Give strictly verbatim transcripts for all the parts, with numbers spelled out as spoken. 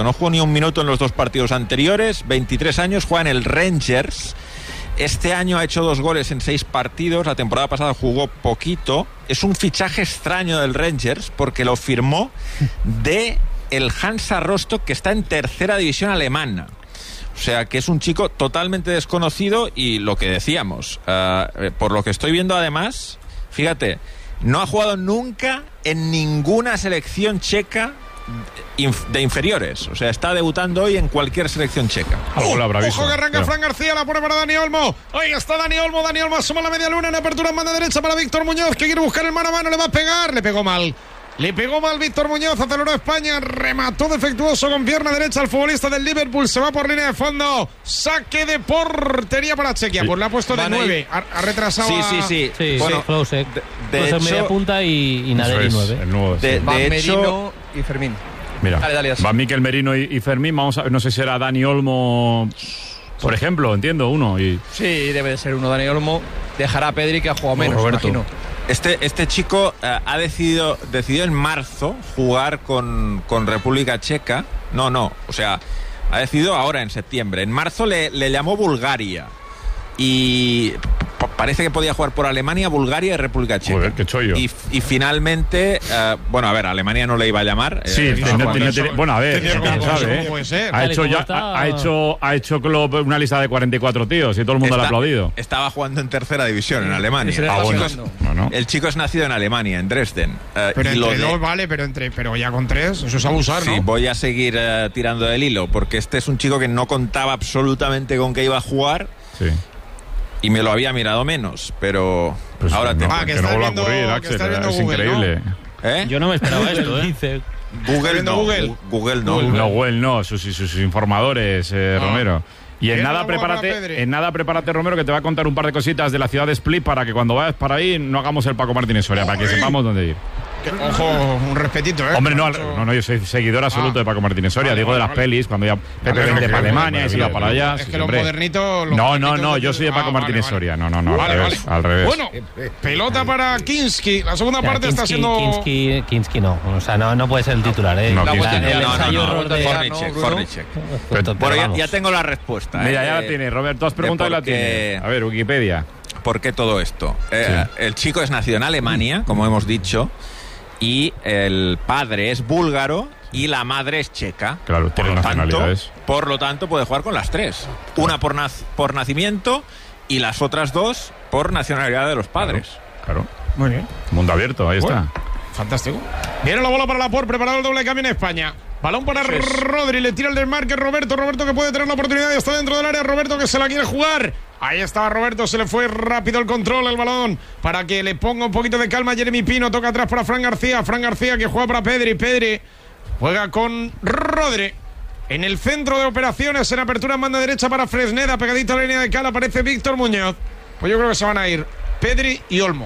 No jugó ni un minuto en los dos partidos anteriores, veintitrés años, juega en el Rangers. Este año ha hecho dos goles en seis partidos, la temporada pasada jugó poquito. Es un fichaje extraño del Rangers porque lo firmó de el Hansa Rostock, que está en tercera división alemana. O sea, que es un chico totalmente desconocido y lo que decíamos, uh, por lo que estoy viendo además, fíjate, no ha jugado nunca en ninguna selección checa de inferiores, o sea, está debutando hoy en cualquier selección checa. Oh, Hola, ojo que arranca Fran García, la pone para Dani Olmo. Ahí está Dani Olmo, Dani Olmo asoma la media luna en apertura en banda derecha para Víctor Muñoz, que quiere buscar el mano a mano, le va a pegar, le pegó mal. Le pegó mal Víctor Muñoz, aceleró España, remató defectuoso con pierna derecha al futbolista del Liverpool, se va por línea de fondo, saque de portería para Chequia, pues le ha puesto de nueve, ha, ha retrasado. Sí, sí, sí. Sí, bueno, sí, Klose, de, de Klose hecho, media punta y, y Nader y nueve. El nuevo, de, sí. de hecho, Merino y Fermín. Mira, dale, dale, va Mikel Merino y, y Fermín, vamos a, no sé si será Dani Olmo, por ejemplo, entiendo, uno. Y... Sí, debe de ser uno. Dani Olmo dejará a Pedri, que ha jugado menos, Roberto. imagino. Este, este chico uh, ha decidido, decidió en marzo jugar con, con República Checa. No, no, o sea, ha decidido ahora en septiembre. En marzo le, le llamó Bulgaria y p- parece que podía jugar por Alemania, Bulgaria y República Checa. Joder, qué chollo. Y, y finalmente, uh, bueno, a ver, Alemania no le iba a llamar. Sí, eh, tiene- no, tiene- no, tiene- bueno, a ver, Tenía quién como- sabe, ¿cómo ¿eh? puede ser? Ha Tal y hecho como ya, está- ha, ha hecho, ha hecho Klopp una lista de cuarenta y cuatro tíos y todo el mundo le ha está- aplaudido. Estaba jugando en tercera división en Alemania. Y se le Ah, está bueno. pasando. No, no. El chico es nacido en Alemania, en Dresden. Eh, Pero y lo entre de- dos, vale, pero entre pero ya con tres, eso es abusar, ¿no? Sí, voy a seguir uh, tirando del hilo, porque este es un chico que no contaba absolutamente con que iba a jugar Sí. y me lo había mirado menos, pero Pues ahora no, te... Ah, que que no estás vuelva a viendo- ocurrir, que Axel, estás viendo es Google, increíble. ¿Eh? Yo no me esperaba esto, ¿eh? Dice, Google viendo no, Google? Gu- Google no. No, Google no, sus, sus, sus informadores, eh, Ah. Romero. Y en Bien, nada, la bola para prepárate, Pedri. en nada, prepárate, Romero, que te va a contar un par de cositas de la ciudad de Split para que cuando vayas para ahí no hagamos el Paco Martínez Soria, para que sepamos dónde ir. Ojo, un respetito, ¿eh? Hombre, no, Mucho- no, no, yo soy seguidor absoluto Ah. de Paco Martínez Soria, Vale, digo de vale, las vale. pelis, cuando ya Pepe Vale, vende vale, para vale, Alemania y se iba vale, para vale. allá. Es sí, que los hombre. modernitos... los No, no, modernitos no, de- yo soy de Paco Ah, Martínez vale, Soria, no, no, no, Vale, al revés, vale. al revés. Bueno, pelota para Kinski. La segunda parte está Kinski, siendo... Kinski, Kinski no, o sea, no, no puede ser el titular, ¿eh? No, La Kinski vuelta- no. el No, no, ensayo no, error de... Fornicek, Bruno. Fornicek. Pues, pero Bueno, ya, vamos. ya tengo la respuesta. Mira, ¿eh? ya la tiene, Robert, tú has preguntado y la por qué- tiene. A ver, Wikipedia. ¿Por qué todo esto? Eh, el chico es nacido en Alemania, como hemos dicho, y el padre es búlgaro y la madre es checa. Claro, por tiene lo tanto, nacionalidades. por lo tanto puede jugar con las tres. Una por, naz- por nacimiento y las otras dos por nacionalidad de los padres. Claro. Muy bien. Mundo abierto, ahí Bueno, está. fantástico. Viene la bola para Laporte, preparado el doble cambio en España. Balón para Rodri, le tira el desmarque Roberto, Roberto que puede tener la oportunidad y está dentro del área, Roberto que se la quiere jugar. Ahí estaba Roberto, se le fue rápido el control, el balón, para que le ponga un poquito de calma a Jeremy Pino, toca atrás para Fran García, Fran García que juega para Pedri, Pedri juega con Rodri. En el centro de operaciones, en apertura en banda derecha para Fresneda, pegadito a la línea de cal, aparece Víctor Muñoz. Pues yo creo que se van a ir Pedri y Olmo.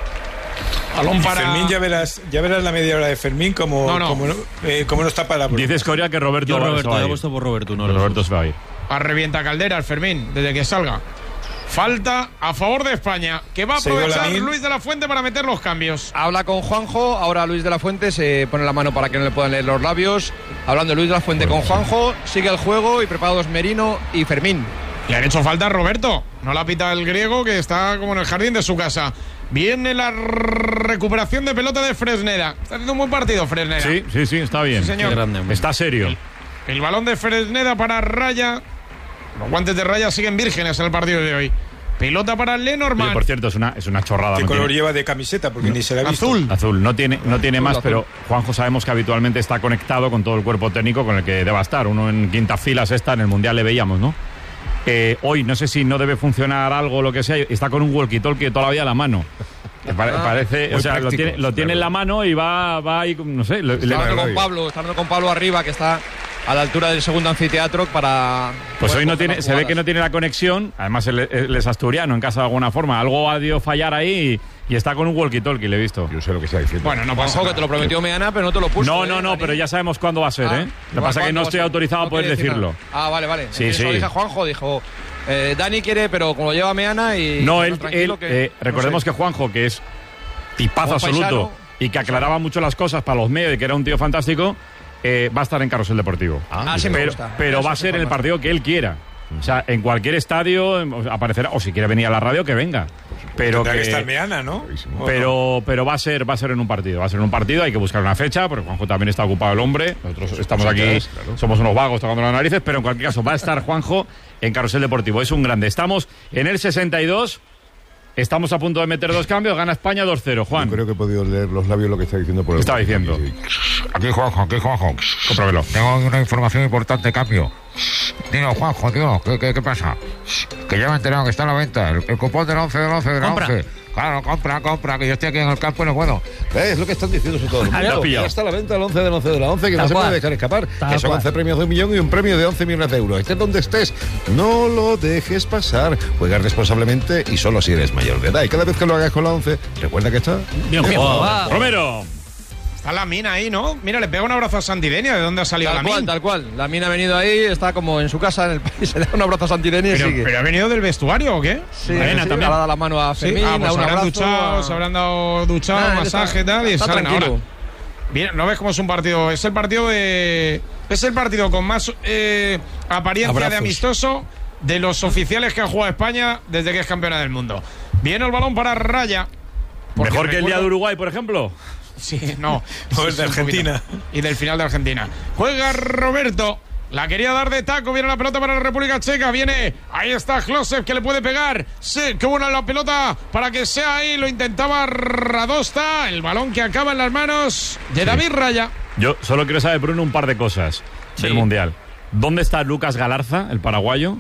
Balón para... Fermín, ya verás, ya verás la media hora de Fermín como No, no. como no, eh, como no está para la prueba. Dices Coria que Roberto, Yo se Roberto, va a yo he ir. puesto por Roberto, no Que Roberto se va a ir. A revienta Caldera el Fermín, desde que salga. Falta a favor de España, que va a Se dio aprovechar Lamine. Luis de la Fuente para meter los cambios. Habla con Juanjo, ahora Luis de la Fuente se pone la mano para que no le puedan leer los labios. Hablando Luis de la Fuente con Juanjo, sigue el juego y preparados Merino y Fermín. Le han hecho falta a Roberto. No la pita el griego, que está como en el jardín de su casa. Viene la recuperación de pelota de Fresneda. Está haciendo un buen partido Fresneda. Sí, sí, sí, está bien. Sí, señor. Qué grande, hombre. Está serio. El balón de Fresneda para Raya. Los guantes de Raya siguen vírgenes en el partido de hoy. Pelota para Oye, Lenormand. por cierto, es una, es una chorrada. ¿Qué no color tiene- lleva de camiseta? Porque ni se la ha visto. Azul. Azul, no tiene, no tiene más, azul. pero Juanjo sabemos que habitualmente está conectado con todo el cuerpo técnico con el que deba estar. Uno en quinta fila sexta, en el Mundial le veíamos, ¿no? Eh, hoy no sé si no debe funcionar algo o lo que sea, está con un walkie-talkie todavía a la mano. Me pare- Ah, parece, o muy sea, lo práctico, tiene, lo tiene en la mano y va, va ahí, no sé. le- Está le- hablando con Pablo, está hablando con Pablo arriba, que está a la altura del segundo anfiteatro para... Pues poder hoy no coger tiene, las se ve jugadas. que no tiene la conexión, además él, él es asturiano en casa de alguna forma, algo ha debido fallar ahí y, y está con un walkie-talkie, le he visto. Yo sé lo que está diciendo. Bueno, no pasa Juanjo, que nada. te lo prometió Meana, pero no te lo puso. No, ¿eh, no, no, Dani? pero ya sabemos cuándo va a ser, Ah, ¿eh? Lo que igual, pasa es que no ¿cuándo estoy va a ser? autorizado a No poder quiere decir decirlo. nada. Ah, vale, vale. Sí, Eso sí. lo dije a Juanjo, dijo... eh, Dani quiere, pero como lo lleva Meana y... No, él, tranquilo él, que- eh, recordemos no sé. que Juanjo, que es tipazo Un absoluto paisano. y que aclaraba mucho las cosas para los medios y que era un tío fantástico, eh, va a estar en Carrusel Deportivo. Ah, sí me pero gusta. pero Eso va a es ser en el información. partido que él quiera. O sea, en cualquier estadio eh, aparecerá, o si quiere venir a la radio, que venga. Pero Tendrá que, que estar Meana, ¿no? pero, pero va a ser, va a ser en un partido. Va a ser en un partido, hay que buscar una fecha, porque Juanjo también está ocupado el hombre. Nosotros estamos aquí, claro. somos unos vagos tocando las narices, pero en cualquier caso va a estar Juanjo en Carrusel Deportivo. Es un grande. Estamos en el sesenta y dos. Estamos a punto de meter dos cambios, gana España dos cero. Juan. Yo creo que he podido leer los labios lo que está diciendo por el. ¿Qué estaba diciendo? Aquí Juanjo, aquí Juanjo. Cómpramelo. Tengo una información importante, cambio. Dino, Juanjo, tío, ¿qué, qué, qué pasa? Que ya me he enterado que está a la venta el, el cupón del once del once del Compra. once. Claro, compra, compra, que yo estoy aquí en el campo y no puedo. ¿Ves? Es lo que están diciendo todo el mundo. Lo has pillado. Ya está a la venta el once del once de la once, que Tal no se cual. puede dejar escapar. Tal Que son cual. once premios de un millón y un premio de once millones de euros. Estés donde estés, no lo dejes pasar. Juega responsablemente y solo si eres mayor de edad. Y cada vez que lo hagas con la once, recuerda que está... Bien jugado. Romero. Está la mina ahí, ¿no? Mira, le pega un abrazo a Santidenia. ¿De dónde ha salido Tal la cual, mina? tal cual. La mina ha venido ahí, está como en su casa en el país, se da un abrazo a Santidenia y Pero, sigue. pero ha venido del vestuario, ¿o qué? Sí, Arena sí, también. le ha dado la mano a Sí, Fermín, ah, pues a un habrán abrazo. duchado, a- se habrán dado duchado, Nah, él masaje y está- tal, y está salen tranquilo. ahora. Bien, ¿no ves cómo es un partido? Es el partido de... Es el partido con más eh, apariencia Abrazos. de amistoso de los oficiales que ha jugado España desde que es campeona del mundo. Viene el balón para Raya. Porque Mejor que el día recuerdo- de Uruguay, por ejemplo. Sí, no. No, el Sí, de un poquito. Argentina. Y del final de Argentina. Juega Roberto. La quería dar de taco. Viene la pelota para la República Checa. Viene. Ahí está Klossev que le puede pegar. Sí, qué buena la pelota para que sea ahí. Lo intentaba Radosta. El balón que acaba en las manos de David Raya. Yo solo quiero saber, Bruno, un par de cosas del Mundial. ¿Dónde está Lucas Galarza, el paraguayo?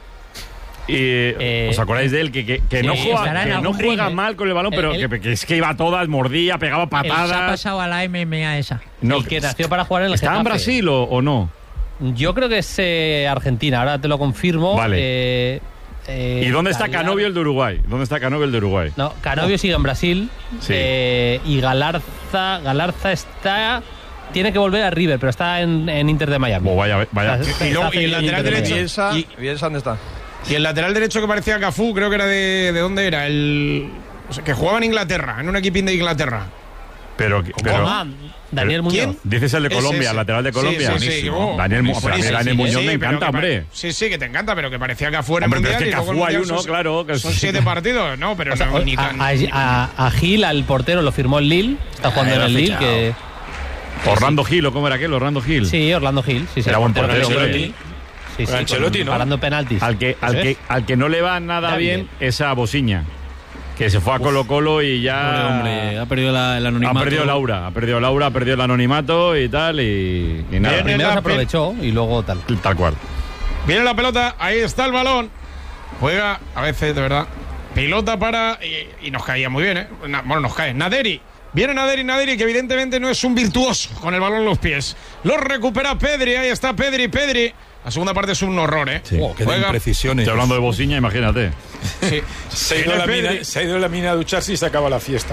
Y, Eh, ¿Os acordáis de él? Que, que, que sí, no juega, estará en que no algún juega ring, ¿eh? mal con el balón, pero El- que, que es que iba a todas, mordía, pegaba Él se ha patadas. pasado a la M M A esa. No, El que nació para jugar en el ¿Está en Getafe. Brasil o, o no? Yo creo que es eh, Argentina, ahora te lo confirmo. Vale. Eh, eh, ¿Y dónde está Galar- Canovio, el de Uruguay? ¿Dónde está Canovio, el de Uruguay? No, Canovio sigue en Brasil. Sí. Eh, y Galarza, Galarza está. Tiene que volver a River, pero está en, en Inter de Miami. Oh, vaya, vaya. Está- Y luego- está y el en lateral Inter de derecho. Miami. Bielsa, Y- Bielsa, ¿dónde está? Y el lateral derecho que parecía Cafú, creo que era de. ¿De dónde era? El. o sea, que jugaba en Inglaterra, en un equipín de Inglaterra. Pero, pero Ah, Daniel pero- Muñoz. dices el de Ese, Colombia, ese. el lateral de Sí, Colombia. sí, sí, Buenísimo. oh, Daniel, Mu- sí, pero a mí sí, Daniel sí, Muñoz sí, me pero encanta, que pa- hombre. Sí, sí, que te encanta, pero que parecía que afuera Hombre, el pero mundial. es que y luego Cafú el hay mundial uno, son- claro, que Son sí. siete partidos, no, pero O sea, no, ni a, can- a- a- a Gil, al portero, lo firmó el Lille. Está jugando Ah, en lo el ha Lille. fichado. Que, Orlando Gil, ¿o cómo era aquel? Orlando Gil. sí, Orlando Gil. Sí, sí, Era el buen portero portero, del hombre. Lille. Sí, sí, Ancelotti, con- ¿no? Parando penaltis. Al que, al, Eso que, es. al que no le va nada Está bien, bien. es a Bosiña, que se fue a Colo Colo y ya Pobre hombre, ha perdido la- el ha anonimato. perdido Laura, ha perdido Laura, ha perdido el anonimato y tal, y, y nada. Viene Primero la se aprovechó y luego tal. Tal cual. Viene la pelota, ahí está el balón. Juega, a veces, de verdad. Pilota para. Y, y nos caía muy bien, ¿eh? Na- bueno, nos cae. Naderi. Viene Naderi, Naderi, que evidentemente no es un virtuoso con el balón en los pies. Lo recupera Pedri, ahí está Pedri, Pedri. La segunda parte es un horror, ¿eh? Oh, qué de Juega- imprecisiones. Estoy hablando de Bosiña, imagínate. Sí. Se ha, ido a Viene la Pedri. mina, se ha ido a la mina a ducharse y se acaba la fiesta.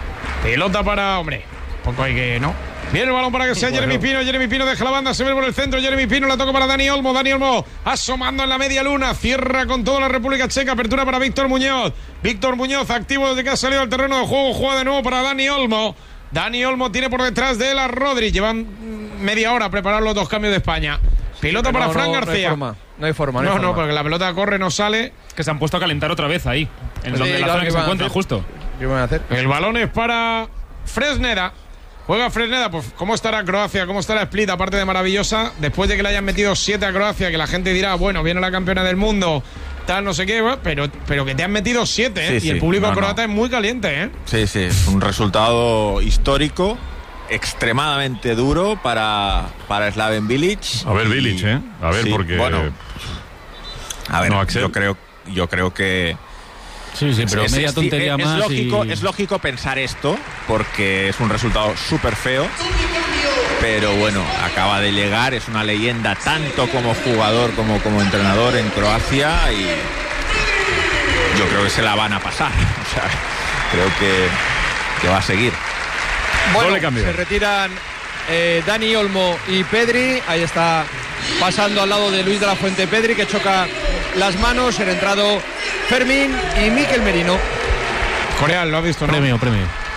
Pelota para, hombre, poco hay que, ¿no? Viene el balón para que sea Jeremy Pino, Jeremy Pino deja la banda, se ve por el centro, Jeremy Pino la toca para Dani Olmo, Dani Olmo asomando en la media luna, cierra con toda la República Checa, apertura para Víctor Muñoz, Víctor Muñoz activo desde que ha salido al terreno de juego, juega de nuevo para Dani Olmo, Dani Olmo tiene por detrás de él a Rodri, llevan mm, media hora a preparar los dos cambios de España. Pelota para No, Fran no, no hay García. forma, no hay forma, no No, hay no, forma. porque la pelota corre, no sale. Que se han puesto a calentar otra vez ahí. En Sí, donde la claro, zona que ¿qué se van a encuentra, hacer? justo. ¿Qué van a hacer? El balón es para Fresneda. Juega Fresneda, pues ¿cómo estará Croacia? ¿Cómo estará Split? Aparte de maravillosa, después de que le hayan metido siete a Croacia, que la gente dirá, bueno, viene la campeona del mundo, tal, no sé qué, bueno, pero, pero que te han metido siete, ¿eh? Sí, y el sí, público no, croata no. es muy caliente, ¿eh? Sí, sí, es un resultado histórico, extremadamente duro para, para Slaven Bilic. A ver, Y- Bilic, ¿eh? A ver, sí, porque... Bueno, a ver, No, Axel. yo creo, yo creo que... Sí, sí, pero es, media es- tontería es más. lógico, y- es lógico pensar esto, porque es un resultado súper feo. Pero bueno, acaba de llegar, es una leyenda tanto como jugador como como entrenador en Croacia y yo creo que se la van a pasar. O sea, creo que, que va a seguir. Bueno, Doble cambio. se retiran eh, Dani Olmo y Pedri. Ahí está pasando al lado de Luis de la Fuente Pedri, que choca las manos. Han entrado Fermín y Mikel Merino. Coreal, lo has visto, ¿no? Premio, premio.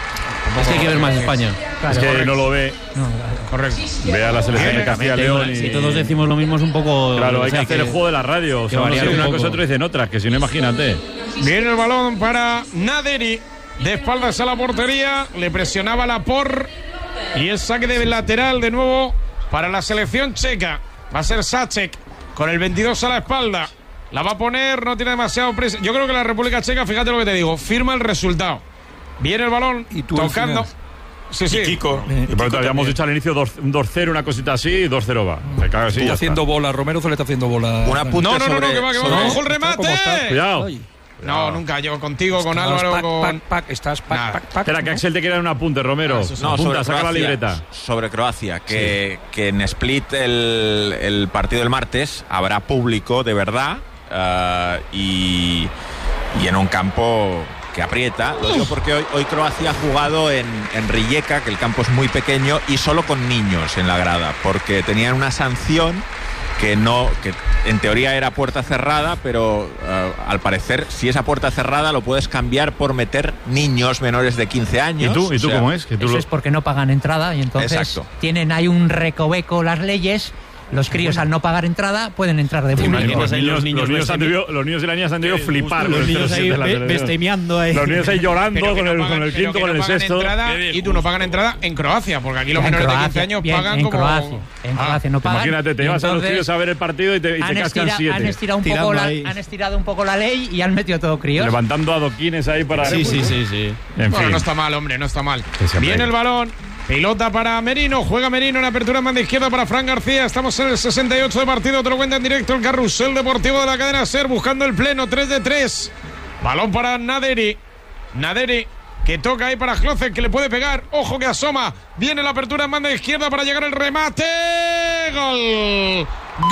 Es que hay que ver más España. Es que no lo ve. Correcto. Ve a la selección de Castilla y León y... Si todos decimos lo mismo es un poco... Claro, hay o sea, que hacer el juego de la radio. O sea, uno variar dice un una poco. cosa, otro dicen otra, que si no, imagínate. Viene el balón para Naderi. De espaldas a la portería. Le presionaba la por. Y es saque de lateral de nuevo para la selección checa. Va a ser Sacek con el veintidós a la espalda. La va a poner, no tiene demasiado prisa. Yo creo que la República Checa, fíjate lo que te digo, firma el resultado. Viene el balón Y tú tocando. al final. Sí, sí. Y Kiko. Y por tanto, habíamos dicho al inicio dos- un dos cero, una cosita así, y dos cero va. Se caga así, Tú ya haciendo está. bola, Romero se le está haciendo bola. Un apunte No, no, no, no, sobre- que va, que va, sobre- ojo el remate. Cuidado. Ay, No, nunca. Yo contigo, con estás Álvaro, pac, con. pac, pac, estás pac, Nada. pac, pac. Espera, que Axel te quiere dar un apunte, Romero. No, Apunta, sobre saca la Croacia, libreta. sobre Croacia, que, que en Split el, el partido del martes habrá público de verdad eh, y, y en un campo que aprieta. Lo digo porque hoy, hoy Croacia ha jugado en, en Rijeka, que el campo es muy pequeño, y solo con niños en la grada, porque tenían una sanción que no, que en teoría era puerta cerrada, pero uh, al parecer si esa puerta cerrada lo puedes cambiar por meter niños menores de quince años. ¿Y tú, ¿Y tú O sea, cómo es? Que tú Eso lo- es porque no pagan entrada y entonces Exacto. tienen ahí un recoveco las leyes. Los críos al no pagar entrada pueden entrar de público. Los ahí niños, los niños los, niños han debido- los niños y las niñas han debido flipar. Los con el niños ahí de la be- televisión. bestemeando ahí. Los niños ahí llorando Pero que con no el, pagan- con el pero quinto, que con no el pagan sexto. entrada, y tú no pagan entrada en Croacia, porque aquí los En menores de Croacia, quince años bien, pagan en como. Croacia, en Ah, Croacia no pagan. Imagínate, te Y llevas a los entonces críos a ver el partido y te, y te han, cascan estira- han siete. estirado un Tirando poco la, ahí. han estirado un poco la ley y han metido todo críos. Levantando adoquines ahí para... Sí, sí, sí, sí. En Bueno, fin. no está mal, hombre, no está mal. Que se Viene apegue. el balón. Pilota para Merino, juega Merino en apertura en banda izquierda para Fran García. Estamos en el sesenta y ocho de partido, te lo cuenta en directo el carrusel deportivo de la cadena SER, buscando el pleno, tres de tres. Balón para Naderi. Naderi que toca ahí para Klocek, que le puede pegar. Ojo que asoma. Viene la apertura en banda izquierda para llegar el remate. Gol.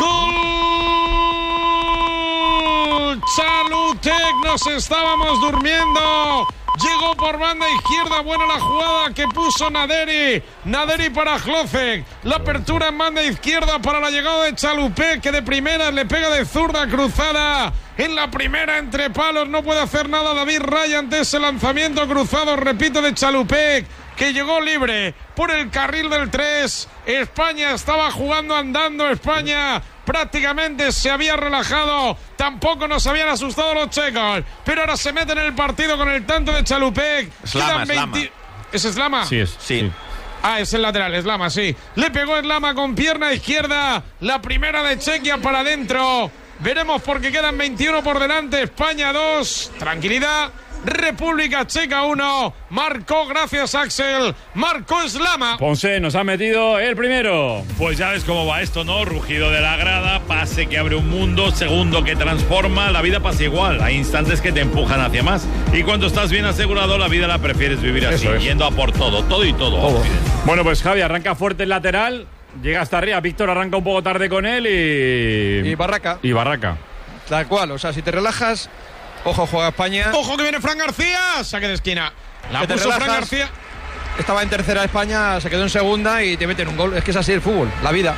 Gol. Chalutek, nos estábamos durmiendo. Llegó por banda izquierda, buena la jugada que puso Naderi. Naderi para Klocek. La apertura en banda izquierda para la llegada de Chalupé, que de primera le pega de zurda cruzada. En la primera entre palos no puede hacer nada David Raya ante ese lanzamiento cruzado, repito, de Chalupé, que llegó libre por el carril del tres. España estaba jugando andando, España prácticamente se había relajado, tampoco nos habían asustado los checos, pero ahora se meten en el partido con el tanto de Chalupé. Slama, Quedan Slama. ¿Es Slama? Sí, es. Sí. Ah, es el lateral, Slama, sí. Le pegó Slama con pierna izquierda. La primera de Chequia para adentro. Veremos porque quedan veintiuno por delante. España dos. Tranquilidad. República Checa uno. Marcó, gracias Axel. Marcó Slama. Ponce nos ha metido el primero. Pues ya ves cómo va esto, ¿no? Rugido de la grada, pase que abre un mundo, segundo que transforma, la vida pasa igual, hay instantes que te empujan hacia más. Y cuando estás bien asegurado, la vida la prefieres vivir así, Eso es. yendo a por todo, todo y todo. Todo. Bueno, pues Javi arranca fuerte el lateral, llega hasta arriba, Víctor arranca un poco tarde con él y... Y Barraca. Y Barraca. Tal cual, o sea, si te relajas, ojo, juega España. Ojo que viene Fran García. Saque de esquina. La Que te puso Fran relajas. García. Estaba en tercera España, se quedó en segunda y te meten un gol. Es que es así el fútbol, la vida.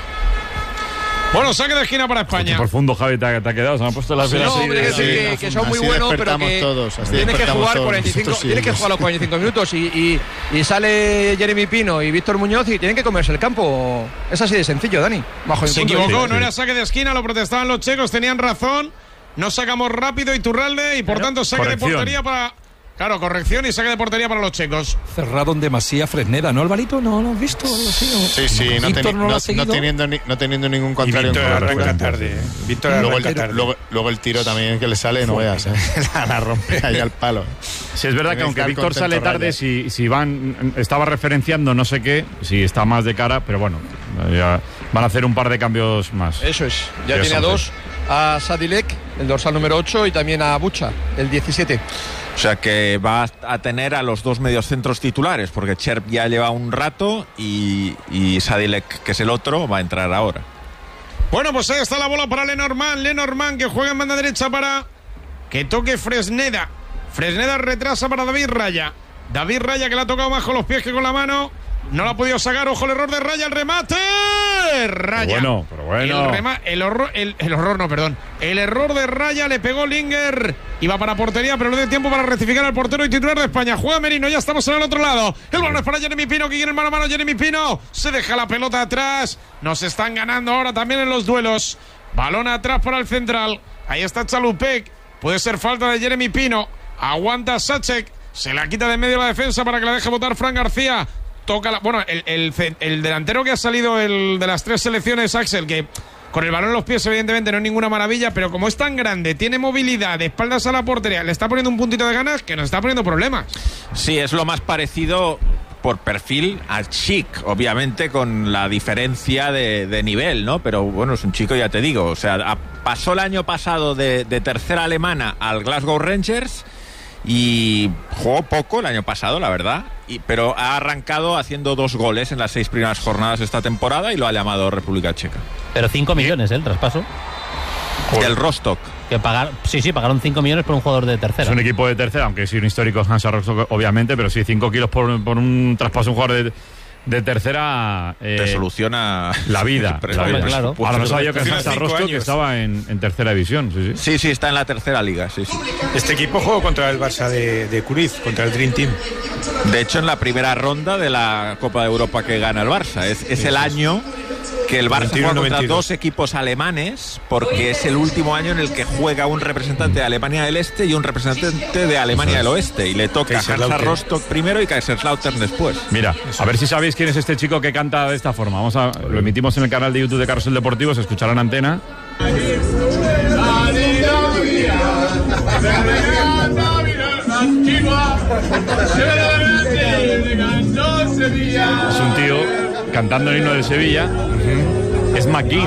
Bueno, saque de esquina para Qué España. profundo, Javi, te ha, te ha quedado. Se me han puesto las velas No, así hombre, de- que, sí, que- que son muy buenos, pero que tiene que jugar cuarenta y cinco, tiene que jugar los cuarenta y cinco minutos y, y, y sale Jeremy Pino y Víctor Muñoz y tienen que comerse el campo. Es así de sencillo, Dani. Bajo mi Se punto de equivocó, vista. no era saque de esquina, lo protestaban los checos, tenían razón. No sacamos rápido Iturralde y por tanto saque corrección. de portería para. Claro, corrección y saque de portería para los checos. Cerrado en demasía Fresneda, ¿no, Alvarito? ¿No lo has visto? Sí, sí, no, Víctor teni- no lo no- ha seguido. no teniendo, ni- no teniendo ningún contrario en Víctor juego. arranca tarde, ¿eh? Víctor luego, arranca el, tarde. luego, luego el tiro también que le sale, no veas, ¿eh? la, la rompe ahí al palo. Sí, es verdad Tiene que aunque estar Víctor contento sale tarde, Raya. si, si van, estaba referenciando no sé qué, si está más de cara, pero bueno, ya van a hacer un par de cambios más. Eso es, ya Ya tiene a son dos, a Sadilek, el dorsal número ocho, y también a Bucha, el diecisiete. O sea que va a tener a los dos mediocentros titulares, porque Cherp ya lleva un rato y, y Sadilek, que es el otro, va a entrar ahora. Bueno, pues ahí está la bola para Lenormand. Lenormand que juega en banda derecha para que toque Fresneda. Fresneda retrasa para David Raya. David Raya que le ha tocado más con los pies que con la mano. No la ha podido sacar. Ojo el error de Raya. El remate. de Raya. Bueno, pero bueno. El, rema, el, horror, el, el horror, no, perdón. El error de Raya, le pegó Linger. Iba para portería, pero no dio tiempo para rectificar al portero y titular de España. Juega Merino, ya estamos en el otro lado. El balón es para Jeremy Pino, que quiere el mano a mano. Jeremy Pino se deja la pelota atrás. Nos están ganando ahora también en los duelos. Balón atrás para el central. Ahí está Chalupek. Puede ser falta de Jeremy Pino. Aguanta Sacek. Se la quita de medio la defensa para que la deje botar Fran García. Toca la, bueno, el, el, el delantero que ha salido el de las tres selecciones, Axel, que con el balón en los pies evidentemente no es ninguna maravilla, pero como es tan grande, tiene movilidad, de espaldas a la portería, le está poniendo un puntito de ganas que nos está poniendo problemas. Sí, es lo más parecido por perfil a Chic, obviamente con la diferencia de, de nivel, ¿no? Pero bueno, es un chico, ya te digo, o sea, a, pasó el año pasado de, de tercera alemana al Glasgow Rangers y jugó poco el año pasado, la verdad, y, pero ha arrancado haciendo dos goles en las seis primeras jornadas esta temporada y lo ha llamado República Checa. Pero cinco millones, ¿eh? El traspaso. Del Rostock. Que pagar, sí, sí, pagaron cinco millones por un jugador de tercera. Es un equipo de tercera, aunque sí un histórico Hansa Rostock, obviamente, pero sí cinco kilos por, por un traspaso de un jugador de, de tercera. Eh, Te soluciona la vida. la vida. Claro. Ahora no sabía que el Hansa Rostock estaba en, en tercera división. Sí sí. sí, sí, está en la tercera liga. Sí, sí. Este equipo jugó contra el Barça de, de Cruyff, contra el Dream Team. De hecho, en la primera ronda de la Copa de Europa que gana el Barça. Es, es el año que el Barça juega contra dos equipos alemanes, porque es el último año en el que juega un representante de Alemania del Este y un representante de Alemania del Oeste, y le toca Hansa Rostock primero y Kaiserslautern después. Mira, a ver si sabéis quién es este chico que canta de esta forma. Vamos a, lo emitimos en el canal de YouTube de Carrusel Deportivo, se escuchará en antena. Es un tío cantando el himno de Sevilla. Uh-huh. Es McGinn,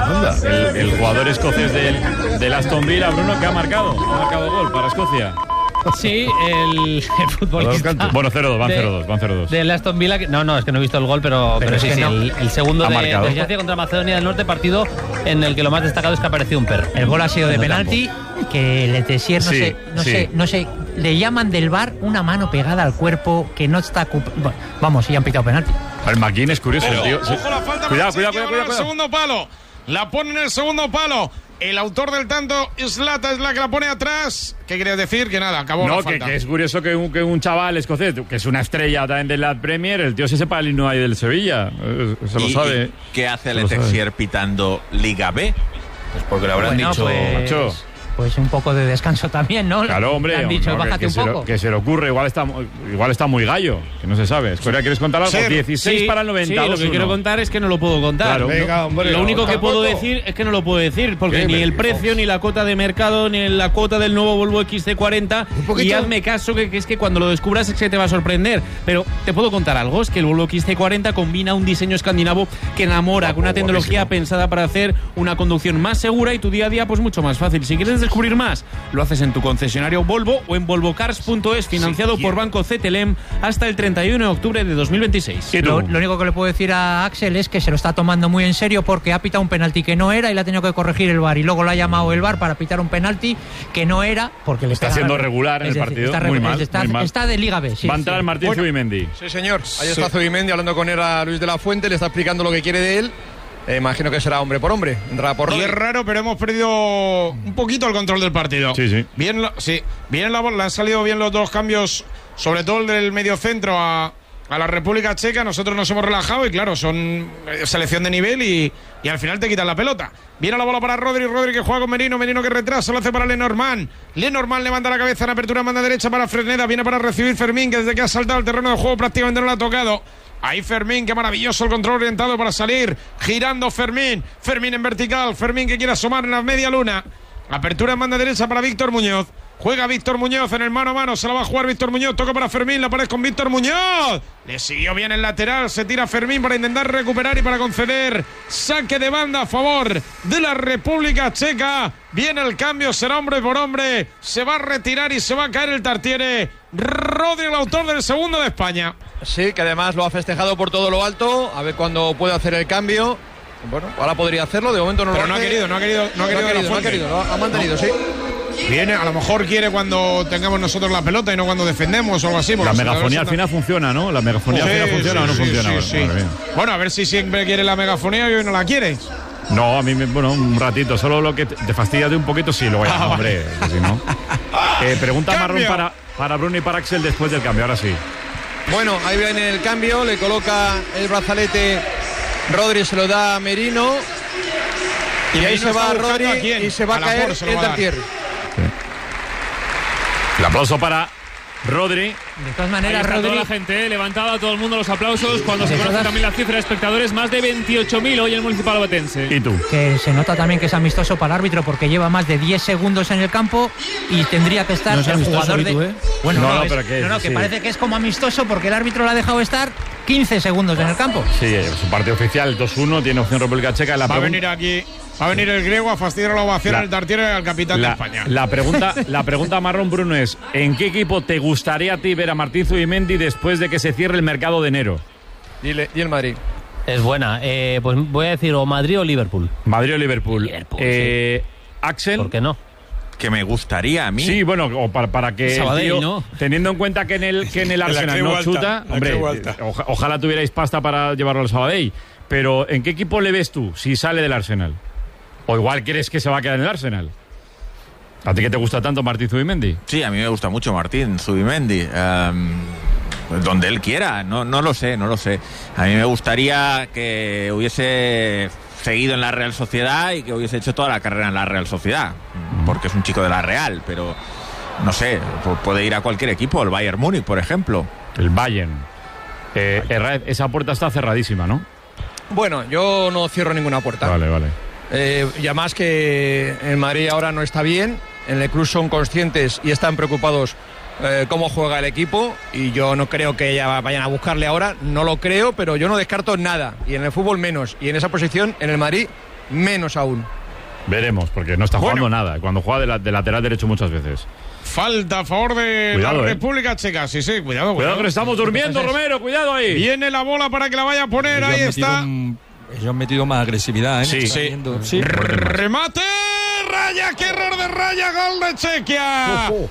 el, el jugador escocés del, del Aston Villa, Bruno, que ha marcado, ha marcado gol para Escocia. Sí, el, el futbolista. Bueno, cero dos, van de, cero dos, van cero dos. Del Aston Villa, que, no, no, es que no he visto el gol, pero, pero, pero sí, sí, no. el, el segundo ha de, de Escocia contra Macedonia del Norte, partido en el que lo más destacado es que apareció un perro. El gol ha sido de penalti, campo. Que Le Tessier, no, sí, sé, no sí. sé, no sé, le llaman del V A R una mano pegada al cuerpo que no está... Bueno, vamos, ya han pitado penalti. El McGinn es curioso, Pero, tío. Ojo, sí. la falta cuidado, cuidado, cuidado, cuidado, cuidado. El segundo palo. La pone en el segundo palo. El autor del tanto, Slata, es la que la pone atrás. ¿Qué querías decir? Que nada, acabó no, la que, falta. que es curioso que un, que un chaval escocés, que es una estrella también de la Premier, el tío se sepa el himno ahí del Sevilla. Se lo ¿Y, sabe. ¿Y qué hace Le Tessier pitando Liga B? Pues porque le habrán bueno, dicho... Pues... Pues un poco de descanso también, ¿no? Claro, hombre. Han dicho, no, bájate que, que un se poco. Lo, que se le ocurre, igual está, igual está muy gallo, que no se sabe. Escoria, ¿quieres contar algo? Sí, dieciséis sí, para el noventa. Sí, lo que quiero contar es que no lo puedo contar. Claro. Venga, hombre, lo único no, que puedo tampoco. decir es que no lo puedo decir, porque ¿Qué ni me el digo? precio, ni la cuota de mercado, ni la cuota del nuevo Volvo X C cuarenta. Y hazme caso, que, que es que cuando lo descubras es que te va a sorprender. Pero te puedo contar algo, es que el Volvo X C cuarenta combina un diseño escandinavo que enamora, con una tecnología pensada para hacer una conducción más segura y tu día a día pues mucho más fácil. Si quieres descubrir más, lo haces en tu concesionario Volvo o en volvo cars punto es, financiado sí, por Banco C T L M hasta el treinta y uno de octubre de dos mil veintiséis. Lo, lo único que le puedo decir a Axel es que se lo está tomando muy en serio, porque ha pitado un penalti que no era y le ha tenido que corregir el V A R, y luego lo ha llamado el V A R para pitar un penalti que no era, porque le está siendo regular en el decir, partido, está, muy mal, está, muy mal. Está de Liga B. Sí, va a entrar sí. Martín Bueno, Zubimendi. Sí, señor. Ahí Sí. está Zubimendi hablando con él a Luis de la Fuente, le está explicando lo que quiere de él. Eh, imagino que será hombre por hombre. Entrará por Y Rodri. es raro, pero hemos perdido un poquito el control del partido. Sí, sí. Bien, lo- sí. Bien la bola, han salido bien los dos cambios, sobre todo el del medio centro a, a la República Checa. Nosotros nos hemos relajado y claro, son eh, selección de nivel y, y al final te quitan la pelota. Viene la bola para Rodri, Rodri que juega con Merino, Merino que retrasa, lo hace para Lenormand. Lenormand levanta la cabeza en apertura, manda derecha para Fresneda, viene para recibir Fermín, que desde que ha saltado el terreno de juego prácticamente no lo ha tocado. Ahí Fermín, qué maravilloso el control orientado para salir, girando Fermín, Fermín en vertical, Fermín que quiere asomar en la media luna. Apertura en banda derecha para Víctor Muñoz. Juega Víctor Muñoz en el mano a mano, se la va a jugar Víctor Muñoz, toca para Fermín, la pared con Víctor Muñoz. Le siguió bien el lateral, se tira Fermín para intentar recuperar y para conceder saque de banda a favor de la República Checa. Viene el cambio, será hombre por hombre, se va a retirar y se va a caer el Tartiere. Rodri, el autor del segundo de España. Sí, que además lo ha festejado por todo lo alto. A ver cuándo puede hacer el cambio. Bueno, ahora podría hacerlo, de momento no Pero lo no ha hace. querido, no ha querido, no ha querido, no ha de la querido, no ha Fuente. querido, lo ha- ha mantenido, sí. Viene, a lo mejor quiere cuando tengamos nosotros la pelota y no cuando defendemos o algo así. La megafonía al final funciona, ¿no? La megafonía sí, al final funciona sí, o no sí, funciona. Sí, sí. Bueno, a ver si siempre quiere la megafonía y hoy no la quiere. No, a mí, me, bueno, un ratito. Solo lo que te, te fastidia de un poquito, sí, lo voy a ah, hombre. Que si no. Eh, pregunta marrón para, para Bruno y para Axel después del cambio, ahora sí. Bueno, ahí viene el cambio, le coloca el brazalete, Rodri se lo da a Merino. Y, y ahí se va Rodri y se va a, a caer el Tartier. Sí. El aplauso para Rodri. De todas maneras, Rodri. Toda la gente, eh, levantaba todo el mundo los aplausos. Cuando se conoce también la cifra de espectadores, más de veintiocho mil hoy en el Municipal Obetense. ¿Y tú? Que se nota también que es amistoso para el árbitro porque lleva más de diez segundos en el campo y tendría que estar no el jugador de. Tú, ¿eh? Bueno, no, no, no, no, es, pero que, no, no, que sí. parece que es como amistoso porque el árbitro lo ha dejado estar quince segundos en el campo. Sí, es un partido oficial, dos uno, tiene opción República Checa. La va a venir aquí. Va a venir el griego a fastidiar la ovación al Tartier y al capitán la, de España. La pregunta, la pregunta marrón, Bruno, es: ¿en qué equipo te gustaría a ti ver a Martín Zubimendi después de que se cierre el mercado de enero? Dile, y el Madrid. Es buena. Eh, pues voy a decir o Madrid o Liverpool. Madrid o Liverpool. Liverpool eh, sí. Axel. ¿Por qué no? Que me gustaría a mí. Sí, bueno, o para, para que Sabadell, tío, ¿no? Teniendo en cuenta que en el que en el Arsenal no alta, chuta, hombre, oja, ojalá tuvierais pasta para llevarlo al Sabadell. Pero ¿en qué equipo le ves tú si sale del Arsenal? ¿O igual crees que se va a quedar en el Arsenal? ¿A ti que te gusta tanto Martín Zubimendi? Sí, a mí me gusta mucho Martín Zubimendi. Um, donde él quiera, no, no lo sé, no lo sé. A mí me gustaría que hubiese seguido en la Real Sociedad y que hubiese hecho toda la carrera en la Real Sociedad, porque es un chico de la Real, pero no sé, puede ir a cualquier equipo, el Bayern Múnich, por ejemplo. El Bayern. Eh, Herrera, esa puerta está cerradísima, ¿no? Bueno, yo no cierro ninguna puerta. Vale, vale. Eh, y además que en Madrid ahora no está bien, en el club son conscientes y están preocupados eh, cómo juega el equipo y yo no creo que ya vayan a buscarle ahora, no lo creo, pero yo no descarto nada y en el fútbol menos y en esa posición en el Madrid menos aún. Veremos, porque no está bueno. jugando nada, cuando juega de, la, de lateral derecho muchas veces. Falta a favor de cuidado, la eh. República Checa. Sí, sí, cuidado. Cuidado que le estamos durmiendo, Romero, cuidado ahí. Viene la bola para que la vaya a poner, ahí está. Un, ellos han metido más agresividad, ¿eh? Sí, sí. sí. Remate, Raya, qué error de Raya, gol de Chequia. Oh, oh.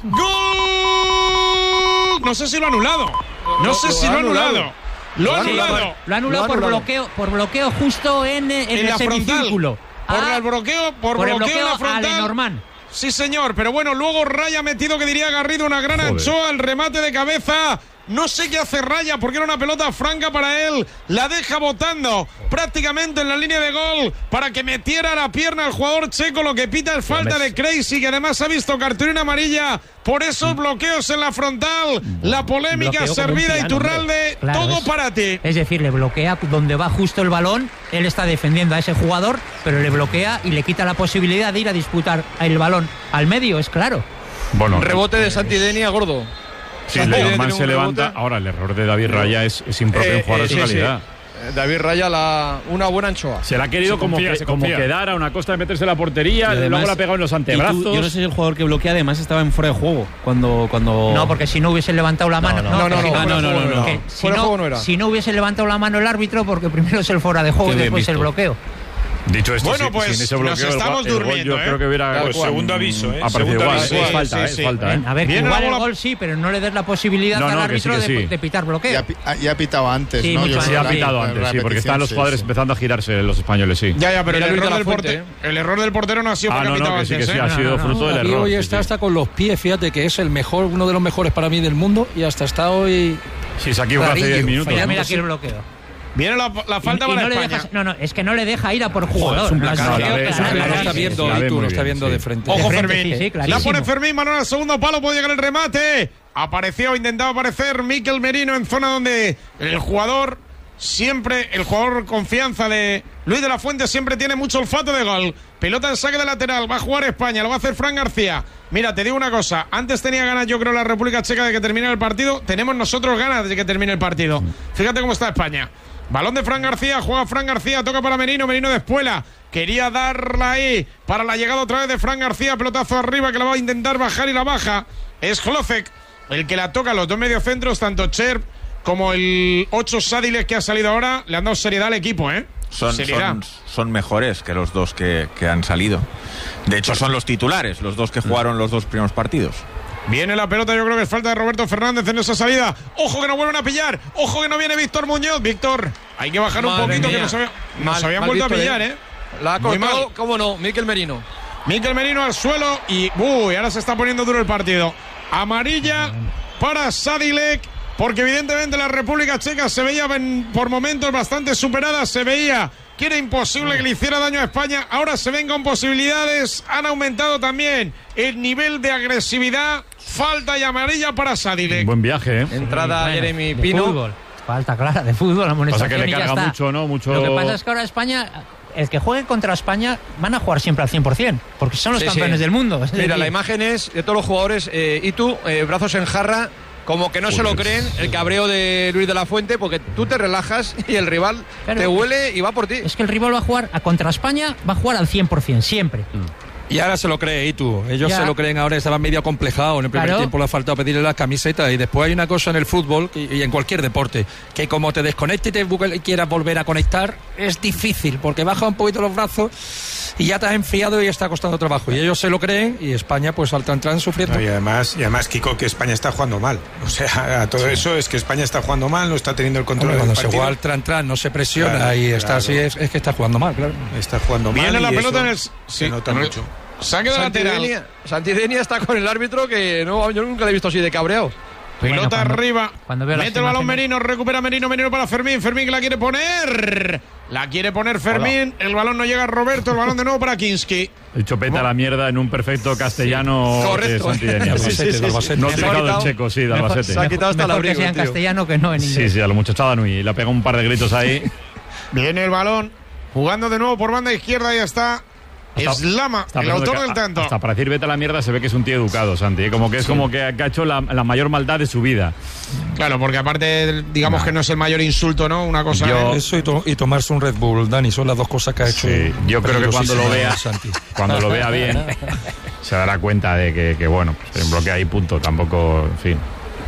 Gol. No sé si lo ha anulado. No lo, sé lo si lo ha anulado. anulado. Lo ha anulado. Sí, lo ha anulado por bloqueo, por bloqueo justo en, en, en el la semicírculo. Por ah, el bloqueo, por, por bloqueo, el bloqueo la frontal. a Lenormand. Sí, señor, pero bueno, luego Raya ha metido, que diría Garrido, una gran Joder. anchoa, el remate de cabeza. No sé qué hace Raya, porque era una pelota franca para él. La deja botando prácticamente en la línea de gol para que metiera la pierna al jugador checo. Lo que pita es falta de Crazy, que además ha visto cartulina amarilla por esos bloqueos en la frontal. La polémica servida y Iturralde, claro, todo es, para ti. Es decir, le bloquea donde va justo el balón. Él está defendiendo a ese jugador, pero le bloquea y le quita la posibilidad de ir a disputar el balón al medio, es claro. Bueno, rebote de Santidenia, gordo. Sí, Lenormand se levanta. Rebote. Ahora, el error de David Raya es, es impropio eh, en jugador eh, de su sí, calidad. Sí. David Raya, la, una buena anchoa. Se la ha querido como, confía, que, como quedar a una costa de meterse en la portería, además, luego la ha pegado en los antebrazos. Tú, yo no sé si el jugador que bloquea además estaba en fuera de juego. Cuando, cuando... No, porque si no hubiese levantado la mano. No, no, no. no, no, no, no, no, no, no. Si, no, si no hubiese levantado la mano el árbitro, porque primero es el fuera de juego y después el bloqueo. Dicho esto, bueno, si, pues sin ese bloqueo, nos estamos el, el durmiendo, gol, yo ¿eh? creo que hubiera pues segundo aviso, ¿eh? Aparecido segundo igual. aviso. Es Sí, falta, sí, es sí. falta. ¿eh? A ver, Viene igual la el bola... gol sí, pero no le des la posibilidad no, no, al árbitro sí, de, sí. de pitar bloqueo. Ya, ya ha pitado antes, sí, ¿no? Yo sí, ha pitado la, antes, la sí, porque están los jugadores sí. empezando a girarse los españoles, sí. Ya, ya, pero el error, del fuente, portero, el error del portero no ha sido ah, porque no, ha pitado no, que antes, sí, que sí, ¿eh? ha sido no, no, fruto no, del y error. hoy sí, está sí. hasta con los pies, fíjate que es el mejor, uno de los mejores para mí del mundo y hasta está hoy. Sí, se ha equivocado hace diez minutos. Mira, mira aquí el bloqueo. Viene la, la falta y, y para no España. Le dejas, no, no, es que no le deja ir a por jugador. Joder, es un no, no, no, la claro, lo claro, está viendo y tú lo está viendo de frente. Ojo, de frente, Fermín. Sí, sí, la pone Fermín, Manuel al segundo palo, puede llegar el remate. Apareció, intentaba aparecer Mikel Merino en zona donde el jugador siempre, el jugador confianza de Luis de la Fuente siempre tiene mucho olfato de gol. Pelota en saque de lateral, va a jugar España, lo va a hacer Fran García. Mira, te digo una cosa, antes tenía ganas yo creo la República Checa de que termine el partido, tenemos nosotros ganas de que termine el partido. Fíjate cómo está España. Balón de Fran García, juega Fran García, toca para Merino, Merino de Espuela. Quería darla ahí para la llegada otra vez de Fran García, pelotazo arriba que la va a intentar bajar y la baja. Es Hlocek el que la toca a los dos mediocentros, tanto Cherp como el ocho Sádiles que ha salido ahora, le han dado seriedad al equipo, ¿eh? son, son, son mejores que los dos que, que han salido. De hecho, son los titulares, los dos que jugaron los dos primeros partidos. Viene la pelota, yo creo que es falta de Roberto Fernández en esa salida. Ojo que no vuelven a pillar. Ojo que no viene Víctor Muñoz. Víctor, hay que bajar Madre un poquito mía. que nos, había, nos mal, habían mal vuelto Víctor, a pillar, ¿eh? ¿eh? La ha cortado, cómo no, Mikel Merino. Mikel Merino al suelo y uy, ahora se está poniendo duro el partido. Amarilla para Sadilek, porque evidentemente la República Checa se veía por momentos bastante superada, se veía que era imposible que le hiciera daño a España. Ahora se ven con posibilidades, han aumentado también el nivel de agresividad. Falta y amarilla para Sadilek. Buen viaje, ¿eh? Entrada sí, bueno, Jeremy Pino. Fútbol. Falta clara de fútbol, amonestación. Pasa que le carga mucho, ¿no? Mucho... Lo que pasa es que ahora España, el que juegue contra España, van a jugar siempre al cien por ciento, porque son los sí, campeones sí. del mundo. Mira, decir... la imagen es de todos los jugadores, eh, y tú, eh, brazos en jarra, como que no Uy, se lo creen, el cabreo de Luis de la Fuente, porque tú te relajas y el rival claro, te huele y va por ti. Es que el rival va a jugar a contra España, va a jugar al cien por ciento, siempre. Mm. Y ahora se lo cree, y tú. Ellos ya. se lo creen ahora, estaban medio acomplejados. En el primer claro. tiempo le ha faltado pedirle las camisetas. Y después hay una cosa en el fútbol y, y en cualquier deporte, que como te desconectes y te quieras volver a conectar, es difícil, porque baja un poquito los brazos y ya te has enfriado y está costando trabajo. Y ellos se lo creen y España, pues al tran-tran sufriendo. No, y además, y además, Kiko, que España está jugando mal. O sea, a todo sí. eso es que España está jugando mal, no está teniendo el control Hombre, del partido. Cuando se juega al tran-tran, no se presiona claro, y está claro. así, es, es que está jugando mal, claro. Está jugando mal. Viene la pelota en el... Sí, se nota mucho. Saque de lateral. Santidenia está con el árbitro que no, yo nunca le he visto así de cabreado. Pelota bueno, cuando, arriba. Cuando mete el balón Merino, recupera Merino, Merino para Fermín. Fermín que la quiere poner. La quiere poner Fermín. Hola. El balón no llega a Roberto. El balón de nuevo para Kinski. El chopeta a la mierda en un perfecto castellano. Sí. Correcto. De Santidenia. Sí, sí, sí, sí. No ha utilizado el checo, sí, de Albacete. Se ha quitado hasta mejor la briga, que sea en tío. castellano que no en inglés. Sí, sí, a la muchachada Nui. Le ha pegado un par de gritos ahí. Viene el balón. Jugando de nuevo por banda izquierda. Ya está. Es Lama, el autor del tanto. Hasta para decir vete a la mierda se ve que es un tío educado, Santi. ¿eh? Como que es sí. como que ha hecho la, la mayor maldad de su vida. Claro, porque aparte, digamos nah. que no es el mayor insulto, ¿no? Una cosa yo, es... Eso y, to y tomarse un Red Bull, Dani, son las dos cosas que ha hecho. Sí, yo creo que cuando lo vea, Santi. cuando lo vea bien, se dará cuenta de que, que bueno, pues, en bloque ahí punto, tampoco, en fin.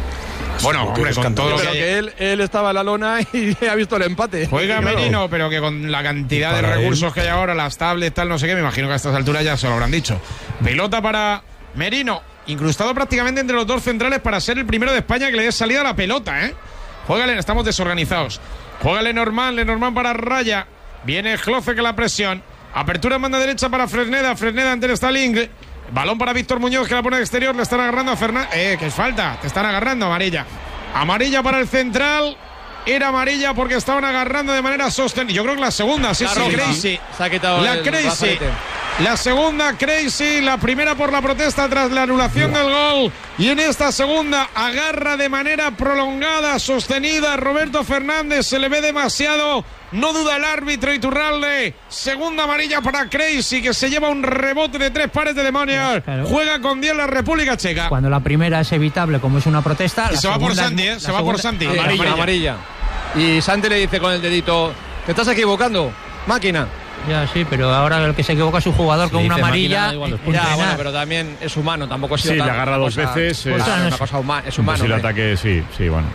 Bueno, hombre, con todo lo que... que él, él estaba en la lona y ha visto el empate. Juega claro. Merino, pero que con la cantidad para de recursos él. que hay ahora, las tablets, tal, no sé qué, me imagino que a estas alturas ya se lo habrán dicho. Pelota para Merino, incrustado prácticamente entre los dos centrales para ser el primero de España que le dé salida a la pelota, ¿eh? Juégale, estamos desorganizados. Juégale normal, Lenormand para Raya. Viene Cloce que la presión. Apertura en banda derecha para Fresneda. Fresneda ante el Stalin. Balón para Víctor Muñoz que la pone de exterior. Le están agarrando a Fernández. Eh, que es falta. Te están agarrando, amarilla. Amarilla para el central. Era amarilla porque estaban agarrando de manera sostenida. Yo creo que la segunda, sí, sí, Crazy. Se ha quitado la Crazy. La segunda, Crazy. La primera por la protesta tras la anulación del gol. Y en esta segunda agarra de manera prolongada, sostenida. Roberto Fernández se le ve demasiado. No duda el árbitro Iturralde. Segunda amarilla para Crazy, que se lleva un rebote de tres pares de demonios. Claro. Juega con diez la República Checa. Cuando la primera es evitable, como es una protesta. Y se va por Santi, ¿eh? Se va por Santi. Amarilla, amarilla. amarilla. Y Santi le dice con el dedito: te estás equivocando, máquina. Ya, sí, pero ahora el que se equivoca es un jugador sí, con una amarilla. Máquina, ya, bueno, pero también es humano, tampoco ha sido sí, tan, le agarra dos cosa, veces. Es, es una cosa humana, es humano. Si el ataque, sí, sí, bueno.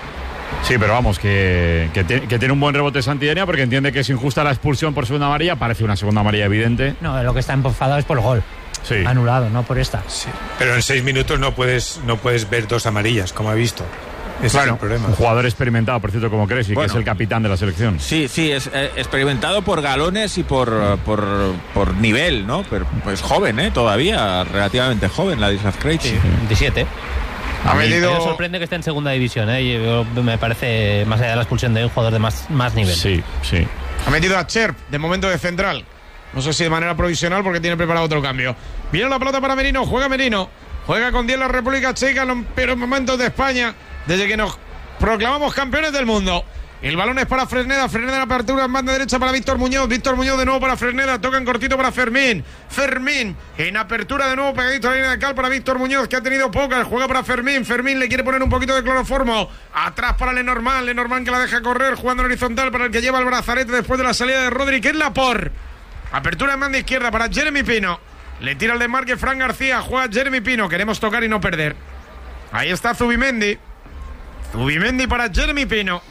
Sí, pero vamos, que, que, te, que tiene un buen rebote Santidenia porque entiende que es injusta la expulsión por segunda amarilla. Parece una segunda amarilla evidente. No, lo que está enfadado es por el gol. Sí. Anulado, no por esta. Sí. Pero en seis minutos no puedes, no puedes ver dos amarillas, como ha visto. Ese claro, es el problema. Un jugador experimentado, por cierto, como Cresci, bueno, que es el capitán de la selección. Sí, sí, es eh, experimentado por galones y por, por, por nivel, ¿no? Pero pues joven, ¿eh? Todavía, relativamente joven, Ladislav Krejci. Sí, veintisiete. Ha medido... Me sorprende que esté en segunda división, ¿eh? Yo, me parece, más allá de la expulsión, de un jugador de más, más nivel. Sí, sí. Ha metido a Cherp, de momento de central. No sé si de manera provisional porque tiene preparado otro cambio. Viene la pelota para Merino, juega Merino. Juega con diez la República Checa, en los momentos de España, desde que nos proclamamos campeones del mundo. El balón es para Fresneda, Fresneda en apertura en banda derecha para Víctor Muñoz, Víctor Muñoz de nuevo para Fresneda, toca en cortito para Fermín, Fermín en apertura de nuevo pegadito a la línea de cal para Víctor Muñoz, que ha tenido pocas, juega para Fermín, Fermín le quiere poner un poquito de cloroformo, atrás para Lenormand, Lenormand que la deja correr, jugando en horizontal para el que lleva el brazalete después de la salida de Rodri, que es Laporte. Apertura en banda izquierda para Jeremy Pino, le tira el desmarque Fran García, juega Jeremy Pino, queremos tocar y no perder. Ahí está Zubimendi, Zubimendi para Jeremy Pino.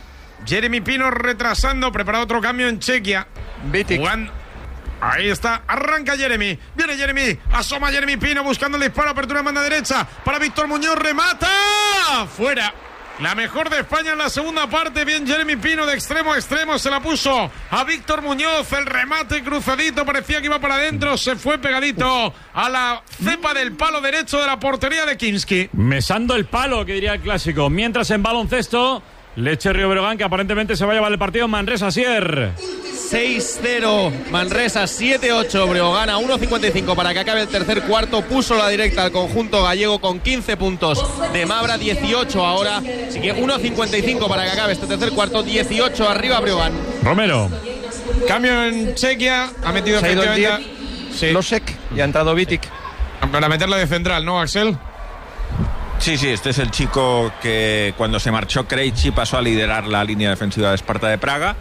Jeremy Pino retrasando, prepara otro cambio en Chequia. Juan, ahí está, arranca Jeremy. Viene Jeremy, asoma Jeremy Pino buscando el disparo, apertura de banda derecha para Víctor Muñoz, remata. Fuera. La mejor de España en la segunda parte. Bien Jeremy Pino de extremo a extremo. Se la puso a Víctor Muñoz. El remate cruzadito. Parecía que iba para adentro. Se fue pegadito a la cepa del palo derecho de la portería de Kinski. Mesando el palo, que diría el clásico. Mientras en baloncesto, Leche Río Breogán, que aparentemente se va a llevar el partido. Manresa Sier. seis cero Manresa, siete ocho Breogán, a uno cincuenta y cinco para que acabe el tercer cuarto. Puso la directa al conjunto gallego con quince puntos de Mabra, dieciocho ahora. Así que uno cincuenta y cinco para que acabe este tercer cuarto, dieciocho arriba Breogán. Romero. Cambio en Chequia, ha metido Se ha ido el efectivamente sí. Losek y ha entrado Vitic. Para meterla de central, ¿no, Axel? Sí, sí, este es el chico que cuando se marchó Krejci pasó a liderar la línea defensiva de Sparta de Praga.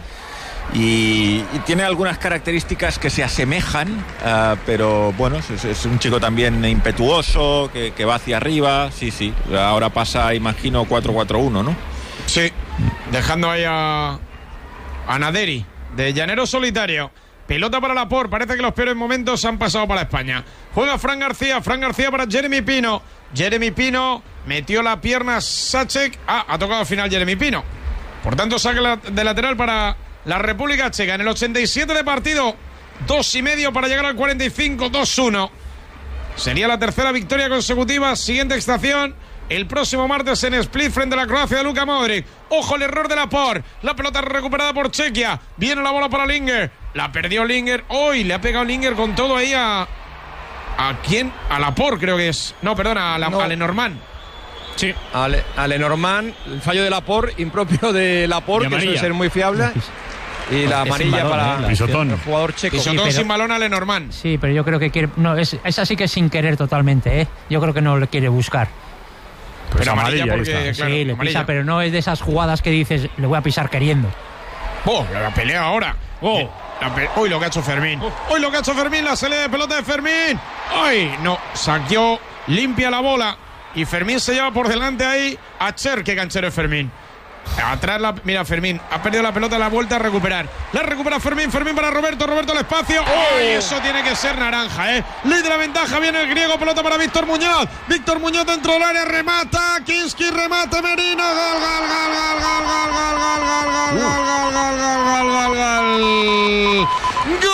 Y, y tiene algunas características que se asemejan, uh, pero bueno, es, es un chico también impetuoso, que, que va hacia arriba. Sí, sí, ahora pasa, imagino, cuatro cuatro uno, ¿no? Sí, dejando ahí a, a Naderi, de llanero solitario. Pelota para Laporte, parece que los peores momentos han pasado para España. Juega Fran García, Fran García para Jeremy Pino. Jeremy Pino metió la pierna Sacek. Ah, ha tocado al final Jeremy Pino. Por tanto, saque de lateral para la República Checa. En el ochenta y siete de partido, dos y medio para llegar al cuarenta y cinco, dos uno. Sería la tercera victoria consecutiva. Siguiente estación el próximo martes en Split frente a la Croacia de Luka Modric. Ojo el error de Laporte. La pelota recuperada por Chequia. Viene la bola para Linger. La perdió Linger. Hoy le ha pegado Linger con todo ahí a... ¿A quién? A Laporte creo que es. No, perdona, a, la, no. a Lenormand. Sí. A, Le, a Lenormand, el fallo de Laporte, impropio de Laporte, que suele ser muy fiable. Y la amarilla para el jugador checo. Pisotón sí, sin balón a Lenormand. Sí, pero yo creo que quiere... No, es, es así que sin querer totalmente, ¿eh? Yo creo que no le quiere buscar. Pues pero amarilla, amarilla porque, claro, sí, le amarilla. pisa, pero no es de esas jugadas que dices, le voy a pisar queriendo. Oh, la pelea ahora. Oh, hoy lo que ha hecho Fermín. Hoy lo que ha hecho Fermín, la salida de pelota de Fermín. Ay, no, saqueó, limpia la bola. Y Fermín se lleva por delante ahí a Cher, que canchero es Fermín. Atrás la, mira Fermín, ha perdido la pelota, la vuelta a recuperar. La recupera Fermín, Fermín para Roberto, Roberto al espacio. ¡Oh! Eso tiene que ser naranja, ¿eh? Ley de la ventaja, viene el griego, pelota para Víctor Muñoz. Víctor Muñoz dentro del área, remata. Kinski, remata, Merino. Gol, gol, gol, gol, gol, gol, gol, gol, gol, gol, gol, gol, gol, gol, gol.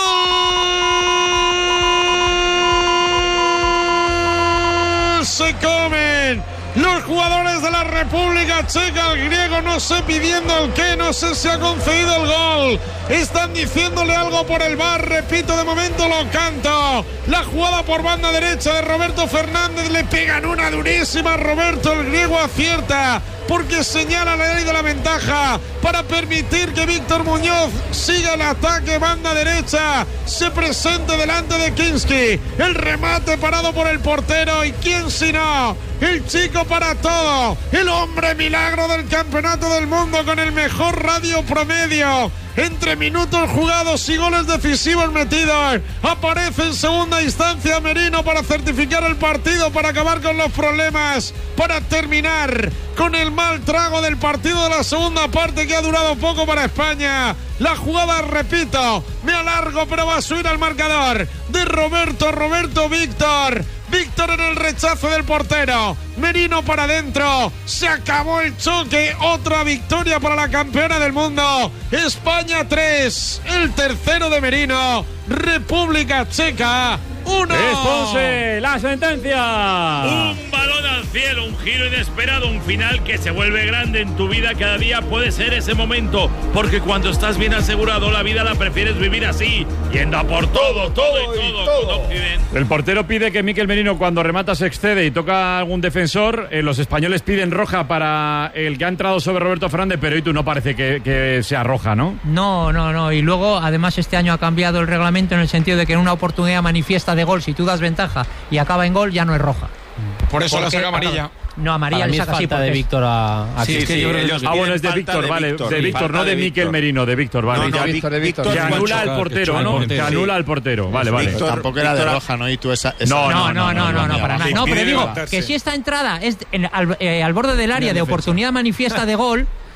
¡Gol! Se comen los jugadores de la República Checa, el griego, no sé pidiendo el qué, no sé si ha concedido el gol. Están diciéndole algo por el V A R, repito, de momento lo canto. La jugada por banda derecha de Roberto Fernández, le pegan una durísima. Roberto, el griego acierta, porque señala la ley de la ventaja para permitir que Víctor Muñoz siga el ataque, banda derecha, se presente delante de Kinski. El remate parado por el portero, y quién si no, el chico para todo, el hombre milagro del campeonato del mundo con el mejor radio promedio entre minutos jugados y goles decisivos metidos. Aparece en segunda instancia Merino para certificar el partido, para acabar con los problemas, para terminar con el mal trago del partido de la segunda parte, que ha durado poco para España. La jugada, repito, me alargo, pero va a subir al marcador de Roberto, Roberto, Víctor. Víctor en el rechazo del portero. Merino para adentro. Se acabó el choque. Otra victoria para la campeona del mundo. España tres. El tercero de Merino. República Checa uno. Response, la sentencia. Un balón al cielo, un giro inesperado, un final que se vuelve grande en tu vida. Cada día puede ser ese momento, porque cuando estás bien asegurado, la vida la prefieres vivir así, yendo a por todo, todo y todo, todo. Con Occidente. El portero pide que Mikel Merino, cuando remata, se excede y toca a algún defensor. Eh, los españoles piden roja para el que ha entrado sobre Roberto Fernández, pero y tú no parece que, que sea roja, ¿no? No, no, no. Y luego, además, este año ha cambiado el reglamento en el sentido de que en una oportunidad manifiesta de gol, si tú das ventaja y acaba en gol, ya no es roja. Por eso la saca amarilla. No, amarilla le saca así de Víctor a, a sí, sí, sí, yo creo que ah, bueno, es de Víctor, vale, Víctor, de Víctor, no de, de Mikel Merino, de Víctor, vale. No, no, ya, Víctor, de Víctor. Que anula al portero, ¿no? Que anula al portero, vale, vale. Víctor, tampoco era de roja, ¿no? Y tú esa, esa no, no, no, no, no, no, para nada. No, pero digo que si esta entrada es en, al, eh, al borde del área de oportunidad manifiesta de gol,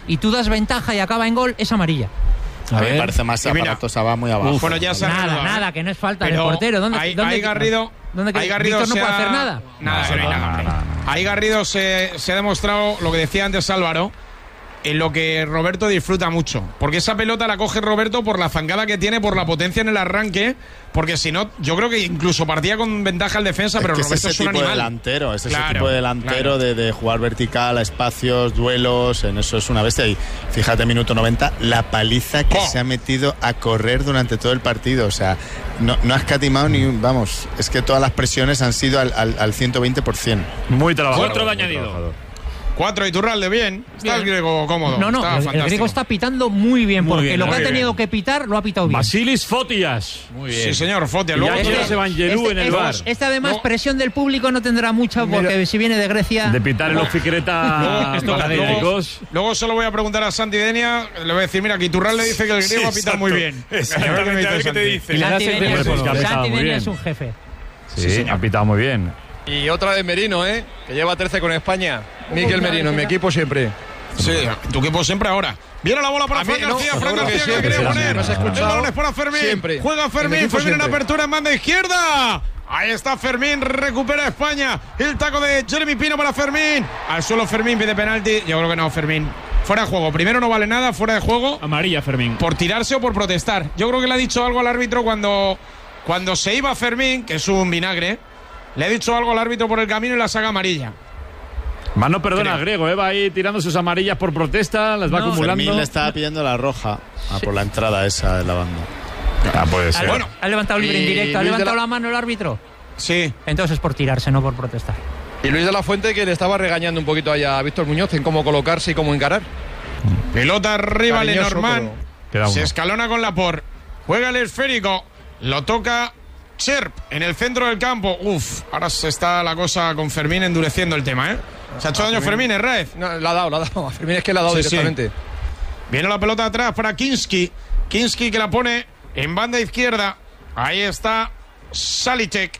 y tú das ventaja y acaba en gol, es amarilla. A, a mí me parece más aparatosa, va muy abajo. Uf, bueno, ya nada, reanudado, nada, ¿eh? Que no es falta del portero. ¿Dónde, ahí, dónde, ahí Garrido, ¿dónde, ahí Garrido Víctor no puede ha, hacer nada? Nada, no, no, nada, no, no, no. Ahí Garrido se, se ha demostrado lo que decía antes Álvaro, en lo que Roberto disfruta mucho. Porque esa pelota la coge Roberto por la zancada que tiene, por la potencia en el arranque. Porque si no, yo creo que incluso partía con ventaja el defensa, es pero que Roberto es, ese es un tipo animal. De delantero, es claro, ese tipo de delantero claro. de, de jugar vertical a espacios, duelos, en eso es una bestia. Y fíjate, minuto noventa, la paliza que oh. se ha metido a correr durante todo el partido. O sea, no, no ha escatimado ni un, vamos, es que todas las presiones han sido al, al, al ciento veinte por ciento. Muy trabajador. Cuatro de añadido. Cuatro, Iturralde, bien. Está bien. El griego cómodo. No, no, está el, el griego está pitando muy bien, muy porque bien, lo que ha tenido bien. que pitar lo ha pitado bien. Basilis Fotias. Muy bien. Sí, señor, Fotias. Luego este, Evangelou en el este, bar. Este además, no. presión del público no tendrá mucha porque Mira, si viene de Grecia. De pitar el Oficreta. Luego, luego se lo voy a preguntar a Santi Denia. Le voy a decir, mira, que Iturralde dice que el griego sí, ha pitado muy bien. Exactamente, a ver qué te dice. Santi Denia es un jefe. Sí, sí ha pitado muy bien. Y otra de Merino, ¿eh? Que lleva trece con España. Miquel Merino, en mi equipo siempre. Sí, tu equipo siempre ahora. Viene la bola para Fran García, Fran García que quería poner. El balón es para Fermín. Siempre. Juega Fermín, Fermín en apertura en banda izquierda. Ahí está Fermín, recupera España. El taco de Jeremy Pino para Fermín. Al suelo Fermín, pide penalti. Yo creo que no, Fermín. Fuera de juego. Primero no vale nada, fuera de juego. Amarilla, Fermín. Por tirarse o por protestar. Yo creo que le ha dicho algo al árbitro cuando, cuando se iba Fermín, que es un vinagre. Le ha dicho algo al árbitro por el camino y la saca amarilla. Más no perdona, Griego, ¿eh? Va ahí tirando sus amarillas por protesta, las va no, acumulando. Fermín le estaba pidiendo la roja ah, por la entrada esa de la banda. Ah, puede ser. Bueno, ha levantado libre indirecto, ha levantado la... la mano el árbitro. Sí. Entonces es por tirarse, no por protestar. Y Luis de la Fuente, que le estaba regañando un poquito allá a Víctor Muñoz en cómo colocarse y cómo encarar. Pelota arriba, Lenormand. Se escalona con Laporte. Juega el esférico. Lo toca Cherp en el centro del campo. Uf, ahora se está la cosa con Fermín endureciendo el tema, ¿eh? Se ha hecho daño Fermín, ¿eh, Raez? No, la ha dado, la ha dado. A Fermín es que la ha dado sí, directamente. Sí. Viene la pelota atrás para Kinski. Kinski que la pone en banda izquierda. Ahí está Salitek.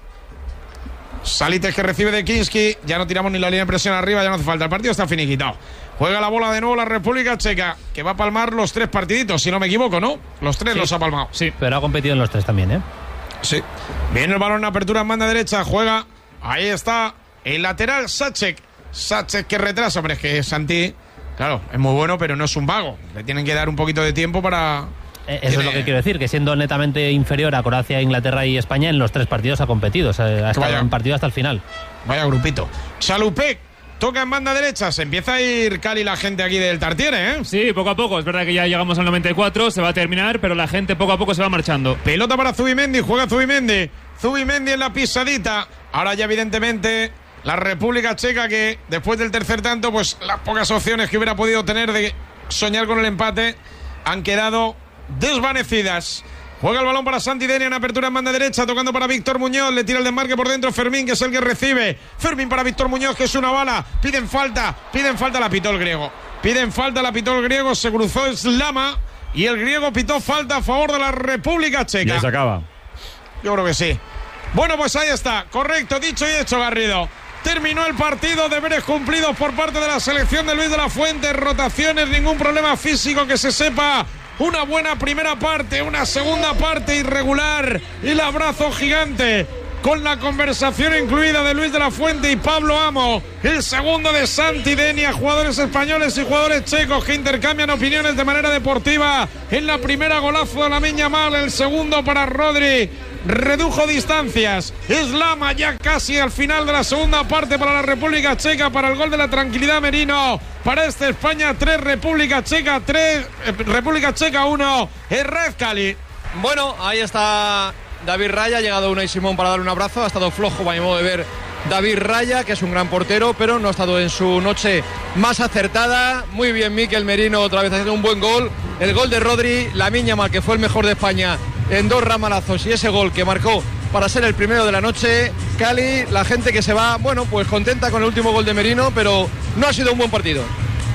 Salitek que recibe de Kinski. Ya no tiramos ni la línea de presión arriba, ya no hace falta. El partido está finiquitado. Juega la bola de nuevo la República Checa, que va a palmar los tres partiditos, si no me equivoco, ¿no? Los tres sí. los ha palmado. Sí, pero ha competido en los tres también, ¿eh? Sí. Viene el balón en apertura en banda derecha. Juega. Ahí está el lateral Sacek. Sacek que retrasa. Hombre, es que Santi, claro, es muy bueno, pero no es un vago. Le tienen que dar un poquito de tiempo para... Eh, eso Tiene... es lo que quiero decir, que siendo netamente inferior a Croacia, Inglaterra y España, en los tres partidos ha competido. O sea, ha estado vaya, en partido hasta el final. Vaya grupito. Chalupek. Toca en banda derecha, se empieza a ir Cali la gente aquí del Tartiere, ¿eh? Sí, poco a poco, es verdad que ya llegamos al noventa y cuatro, se va a terminar, pero la gente poco a poco se va marchando. Pelota para Zubimendi, juega Zubimendi, Zubimendi en la pisadita, ahora ya evidentemente la República Checa que después del tercer tanto, pues las pocas opciones que hubiera podido tener de soñar con el empate han quedado desvanecidas. Juega el balón para Santi Denia en apertura en banda derecha, tocando para Víctor Muñoz, le tira el desmarque por dentro Fermín, que es el que recibe. Fermín para Víctor Muñoz, que es una bala. Piden falta, piden falta, la pitó el griego. Piden falta, la pitó el griego, se cruzó Slama y el griego pitó falta a favor de la República Checa. Ya se acaba. Yo creo que sí. Bueno, pues ahí está, correcto, dicho y hecho, Garrido. Terminó el partido, deberes cumplidos por parte de la selección de Luis de la Fuente, rotaciones, ningún problema físico que se sepa. Una buena primera parte, una segunda parte irregular y el abrazo gigante con la conversación incluida de Luis de la Fuente y Pablo Amo. El segundo de Santi Denia, jugadores españoles y jugadores checos que intercambian opiniones de manera deportiva. En la primera golazo de Lamine Yamal, el segundo para Rodri. Redujo distancias. Slama ya casi al final de la segunda parte para la República Checa, para el gol de la tranquilidad Merino. Para este España tres, República Checa tres, eh, República Checa uno. Herrez Cali. Bueno, ahí está David Raya, ha llegado Unai Simón para darle un abrazo. Ha estado flojo, para mi modo de ver, David Raya, que es un gran portero, pero no ha estado en su noche más acertada. Muy bien Miquel Merino, otra vez haciendo un buen gol. El gol de Rodri, Lamine Yamal, que fue el mejor de España en dos ramalazos, y ese gol que marcó para ser el primero de la noche. Cali, la gente que se va, bueno, pues contenta con el último gol de Merino, pero no ha sido un buen partido.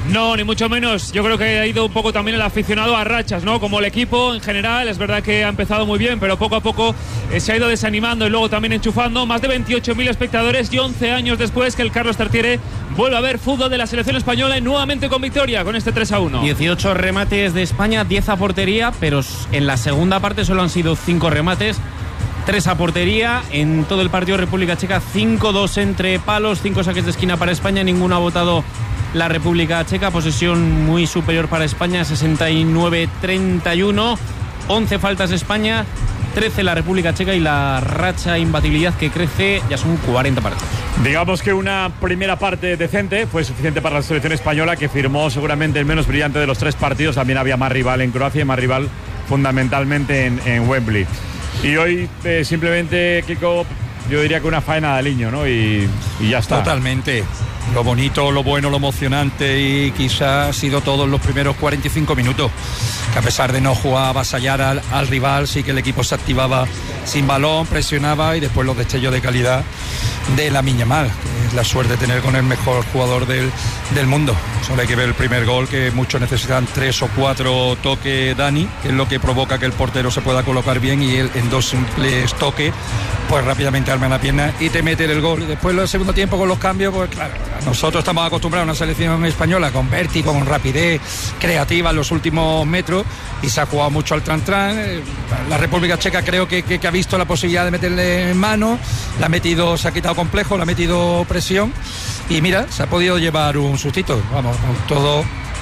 No, ni mucho menos. Yo creo que ha ido un poco también el aficionado a rachas, ¿no? Como el equipo en general, es verdad que ha empezado muy bien, pero poco a poco eh, se ha ido desanimando y luego también enchufando. Más de veintiocho mil espectadores y once años después que el Carlos Tartiere vuelve a ver fútbol de la selección española y nuevamente con victoria con este tres a uno. dieciocho remates de España, diez a portería, pero en la segunda parte solo han sido cinco remates. tres a portería, en todo el partido República Checa, cinco dos entre palos, cinco saques de esquina para España, ninguno ha votado la República Checa, posesión muy superior para España, sesenta y nueve treinta y uno, once faltas de España, trece la República Checa y la racha de imbatibilidad que crece, ya son cuarenta partidos. Digamos que una primera parte decente fue suficiente para la selección española, que firmó seguramente el menos brillante de los tres partidos. También había más rival en Croacia y más rival fundamentalmente en, en Wembley. Y hoy eh, simplemente, Kiko, yo diría que una faena de aliño, ¿no? Y, y ya está. Totalmente. Lo bonito, lo bueno, lo emocionante y quizás ha sido todos los primeros cuarenta y cinco minutos, que a pesar de no jugar a avasallar al, al rival, sí que el equipo se activaba sin balón, presionaba, y después los destellos de calidad de Lamine Yamal, que es la suerte de tener con el mejor jugador del, del mundo. Solo hay que ver el primer gol, que muchos necesitan tres o cuatro toques Dani, que es lo que provoca que el portero se pueda colocar bien, y él en dos simples toques pues rápidamente arma la pierna y te mete el gol. Y después el segundo tiempo con los cambios, pues claro, nosotros estamos acostumbrados a una selección española con vértigo, con rapidez, creativa en los últimos metros, y se ha jugado mucho al tran-tran. La República Checa creo que, que, que ha visto la posibilidad de meterle en mano, la ha metido, se ha quitado complejo, la ha metido presión, y mira, se ha podido llevar un sustito, vamos, con todo,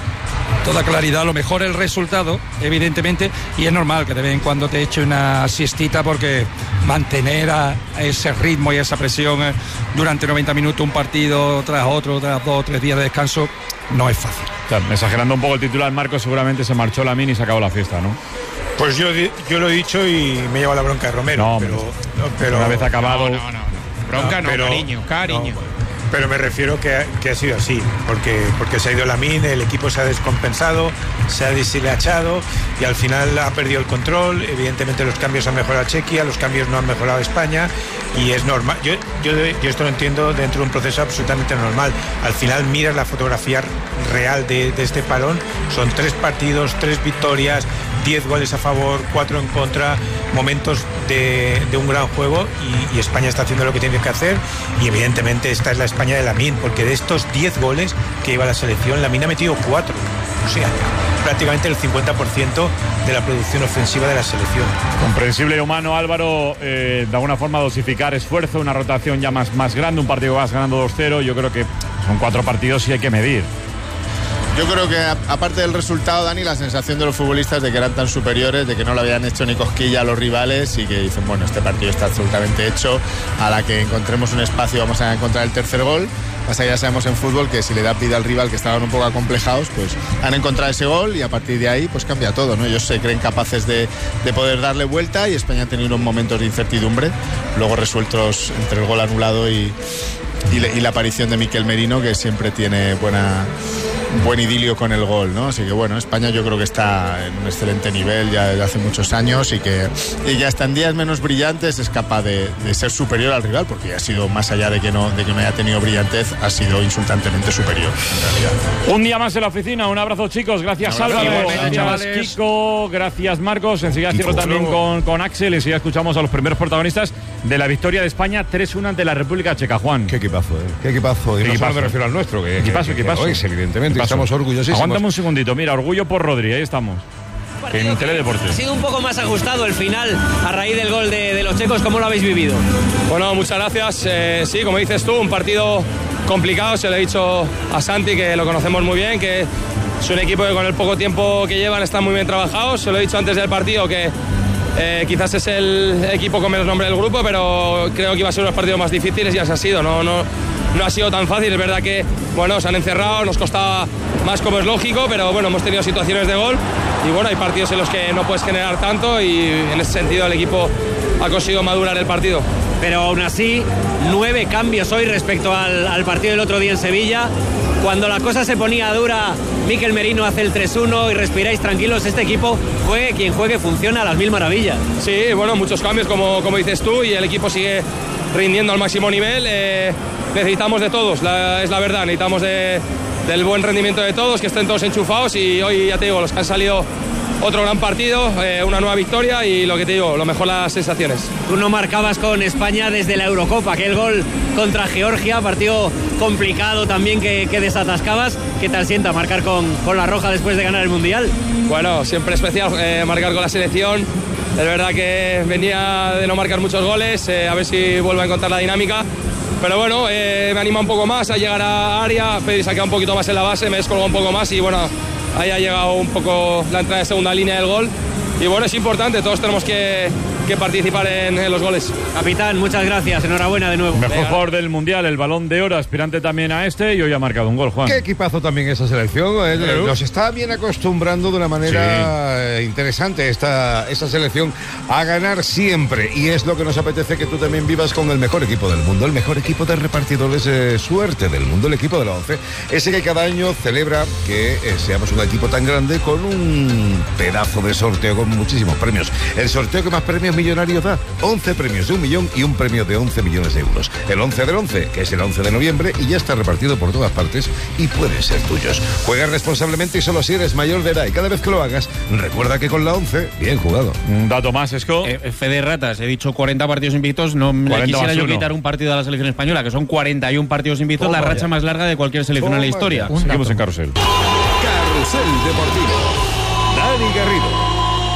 toda claridad. Lo mejor el resultado, evidentemente, y es normal que de vez en cuando te eche una siestita, porque mantener a ese ritmo y esa presión durante noventa minutos, un partido tras otro, tras dos o tres días de descanso, no es fácil. Claro, exagerando un poco el titular, Marcos, seguramente se marchó Lamine y se acabó la fiesta, ¿no? Pues yo, yo lo he dicho y me lleva la bronca de Romero. No, pero, no, pero una vez acabado. No, no, no. Bronca no, pero, cariño, cariño. No, pero me refiero que, que ha sido así, porque, porque se ha ido Lamine, el equipo se ha descompensado, se ha deshilachado y al final ha perdido el control. Evidentemente los cambios han mejorado a Chequia, los cambios no han mejorado a España, y es normal. Yo, yo, yo esto lo entiendo dentro de un proceso absolutamente normal. Al final miras la fotografía real de, de este parón, son tres partidos, tres victorias, diez goles a favor, cuatro en contra, momentos de, de un gran juego, y, y España está haciendo lo que tiene que hacer, y evidentemente esta es la España de Lamine, porque de estos diez goles que lleva la selección, Lamine ha metido cuatro, o sea, prácticamente el cincuenta por ciento de la producción ofensiva de la selección. Comprensible y humano, Álvaro, eh, de alguna forma dosificar esfuerzo, una rotación ya más, más grande, un partido que vas ganando dos cero, yo creo que son cuatro partidos y hay que medir. Yo creo que aparte del resultado, Dani, la sensación de los futbolistas de que eran tan superiores, de que no le habían hecho ni cosquilla a los rivales, y que dicen, bueno, este partido está absolutamente hecho, a la que encontremos un espacio vamos a encontrar el tercer gol. Pasa que ya sabemos en fútbol que si le da vida al rival, que estaban un poco acomplejados, pues han encontrado ese gol, y a partir de ahí pues cambia todo, ¿no? Ellos se creen capaces de, de poder darle vuelta, y España ha tenido unos momentos de incertidumbre, luego resueltos entre el gol anulado y, y, y la aparición de Mikel Merino, que siempre tiene buena... buen idilio con el gol, ¿no? Así que bueno, España yo creo que está en un excelente nivel ya desde hace muchos años, y que, y que hasta en días menos brillantes es capaz de, de ser superior al rival, porque ha sido, más allá de que no, de que no haya tenido brillantez, ha sido insultantemente superior en realidad. Un día más en la oficina, un abrazo, chicos, gracias Álvaro, gracias Kiko, gracias Marcos. Enseguida cierro también con, con Axel, enseguida escuchamos a los primeros protagonistas de la victoria de España tres uno ante la República Checa. Juan, qué equipazo, ¿eh? Qué equipazo. Y no solo me refiero al nuestro, que, equipazo, que, equipazo. que, que, que evidentemente estamos orgullosísimos. Aguántame un segundito, mira, orgullo por Rodri, ahí estamos. En Teledeporte. Ha sido un poco más ajustado el final a raíz del gol de, de los checos. ¿Cómo lo habéis vivido? Bueno, muchas gracias. Eh, sí, como dices tú, un partido complicado. Se lo he dicho a Santi, que lo conocemos muy bien, que es un equipo que con el poco tiempo que llevan están muy bien trabajados. Se lo he dicho antes del partido, que eh, quizás es el equipo con menos nombre del grupo, pero creo que iba a ser unos partidos más difíciles, y así ha sido. No, no, no ha sido tan fácil. Es verdad que bueno, se han encerrado, nos costaba más, como es lógico, pero bueno, hemos tenido situaciones de gol, y bueno, hay partidos en los que no puedes generar tanto, y en ese sentido el equipo ha conseguido madurar el partido. Pero aún así, nueve cambios hoy respecto al, al partido del otro día en Sevilla. Cuando la cosa se ponía dura, Mikel Merino hace el tres uno y respiráis tranquilos. Este equipo, juegue quien juegue, funciona a las mil maravillas. Sí, bueno, muchos cambios, como, como dices tú, y el equipo sigue rindiendo al máximo nivel. Eh, necesitamos de todos, la, es la verdad, necesitamos de, del buen rendimiento de todos, que estén todos enchufados y hoy, ya te digo, los que han salido otro gran partido, eh, una nueva victoria y lo que te digo, lo mejor las sensaciones. Tú no marcabas con España desde la Eurocopa, aquel gol contra Georgia, partido complicado también que, que desatascabas. ¿Qué tal sienta marcar con, con la roja después de ganar el Mundial? Bueno, siempre especial eh, marcar con la selección. Es verdad que venía de no marcar muchos goles, eh, a ver si vuelvo a encontrar la dinámica. Pero bueno, eh, me anima un poco más a llegar a área, Pedri se ha quedado un poquito más en la base, me descolgó un poco más y bueno, ahí ha llegado un poco la entrada de segunda línea del gol. Y bueno, es importante, todos tenemos que, que participar en, en los goles. Capitán, muchas gracias, enhorabuena de nuevo. Mejor jugador del Mundial, el Balón de Oro, aspirante también a este, y hoy ha marcado un gol, Juan. Qué equipazo también esa selección, eh, Claro. nos está bien acostumbrando de una manera Sí. interesante esta, esta selección a ganar siempre, y es lo que nos apetece que tú también vivas con el mejor equipo del mundo, el mejor equipo de repartidores de suerte del mundo, el equipo de la ONCE, ese que cada año celebra que eh, seamos un equipo tan grande con un pedazo de sorteo con muchísimos premios. El sorteo que más premios millonarios da, once premios de un millón y un premio de once millones de euros. El once del once, que es el once de noviembre, y ya está repartido por todas partes y pueden ser tuyos. Juega responsablemente y solo si eres mayor de edad, y cada vez que lo hagas, recuerda que con la once, bien jugado. Un dato más, Esco. Eh, Fede Ratas, he dicho cuarenta partidos invictos, no me quisiera yo quitar un partido a la selección española, que son cuarenta y uno partidos invictos, Toma la racha ya. más larga de cualquier selección Toma en la historia. ya. Seguimos en Carrusel. Carrusel Deportivo. Dani Garrido.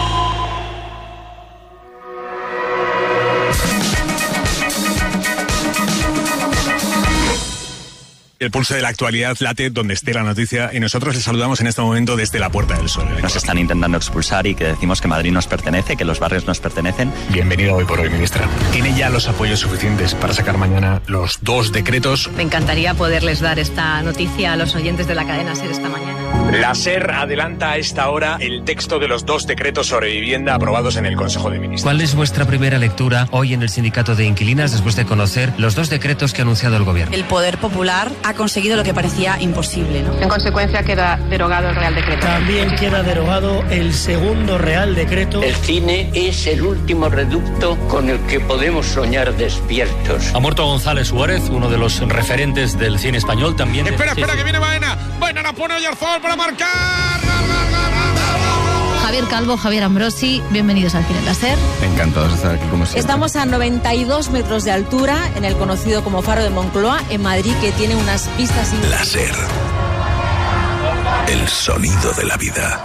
El pulso de la actualidad late donde esté la noticia y nosotros les saludamos en este momento desde la Puerta del Sol. Nos están intentando expulsar y que decimos que Madrid nos pertenece, que los barrios nos pertenecen. Bienvenido hoy por hoy, ministra. ¿Tiene ya los apoyos suficientes para sacar mañana los dos decretos? Me encantaría poderles dar esta noticia a los oyentes de la cadena SER esta mañana. La SER adelanta a esta hora el texto de los dos decretos sobre vivienda aprobados en el Consejo de Ministros. ¿Cuál es vuestra primera lectura hoy en el Sindicato de Inquilinas después de conocer los dos decretos que ha anunciado el Gobierno? El Poder Popular ha conseguido lo que parecía imposible, ¿no? En consecuencia queda derogado el Real Decreto. También queda derogado el segundo Real Decreto. El cine es el último reducto con el que podemos soñar despiertos. Ha muerto González Suárez, uno de los referentes del cine español también. Espera, Sí, espera, sí. que viene Baena. Baena la pone Oyarzabal para marcar. Javier Calvo, Javier Ambrosi, bienvenidos al Cine en la SER. Encantados de estar aquí como siempre. Estamos a noventa y dos metros de altura en el conocido como Faro de Moncloa, en Madrid, que tiene unas vistas... La SER. El sonido de la vida.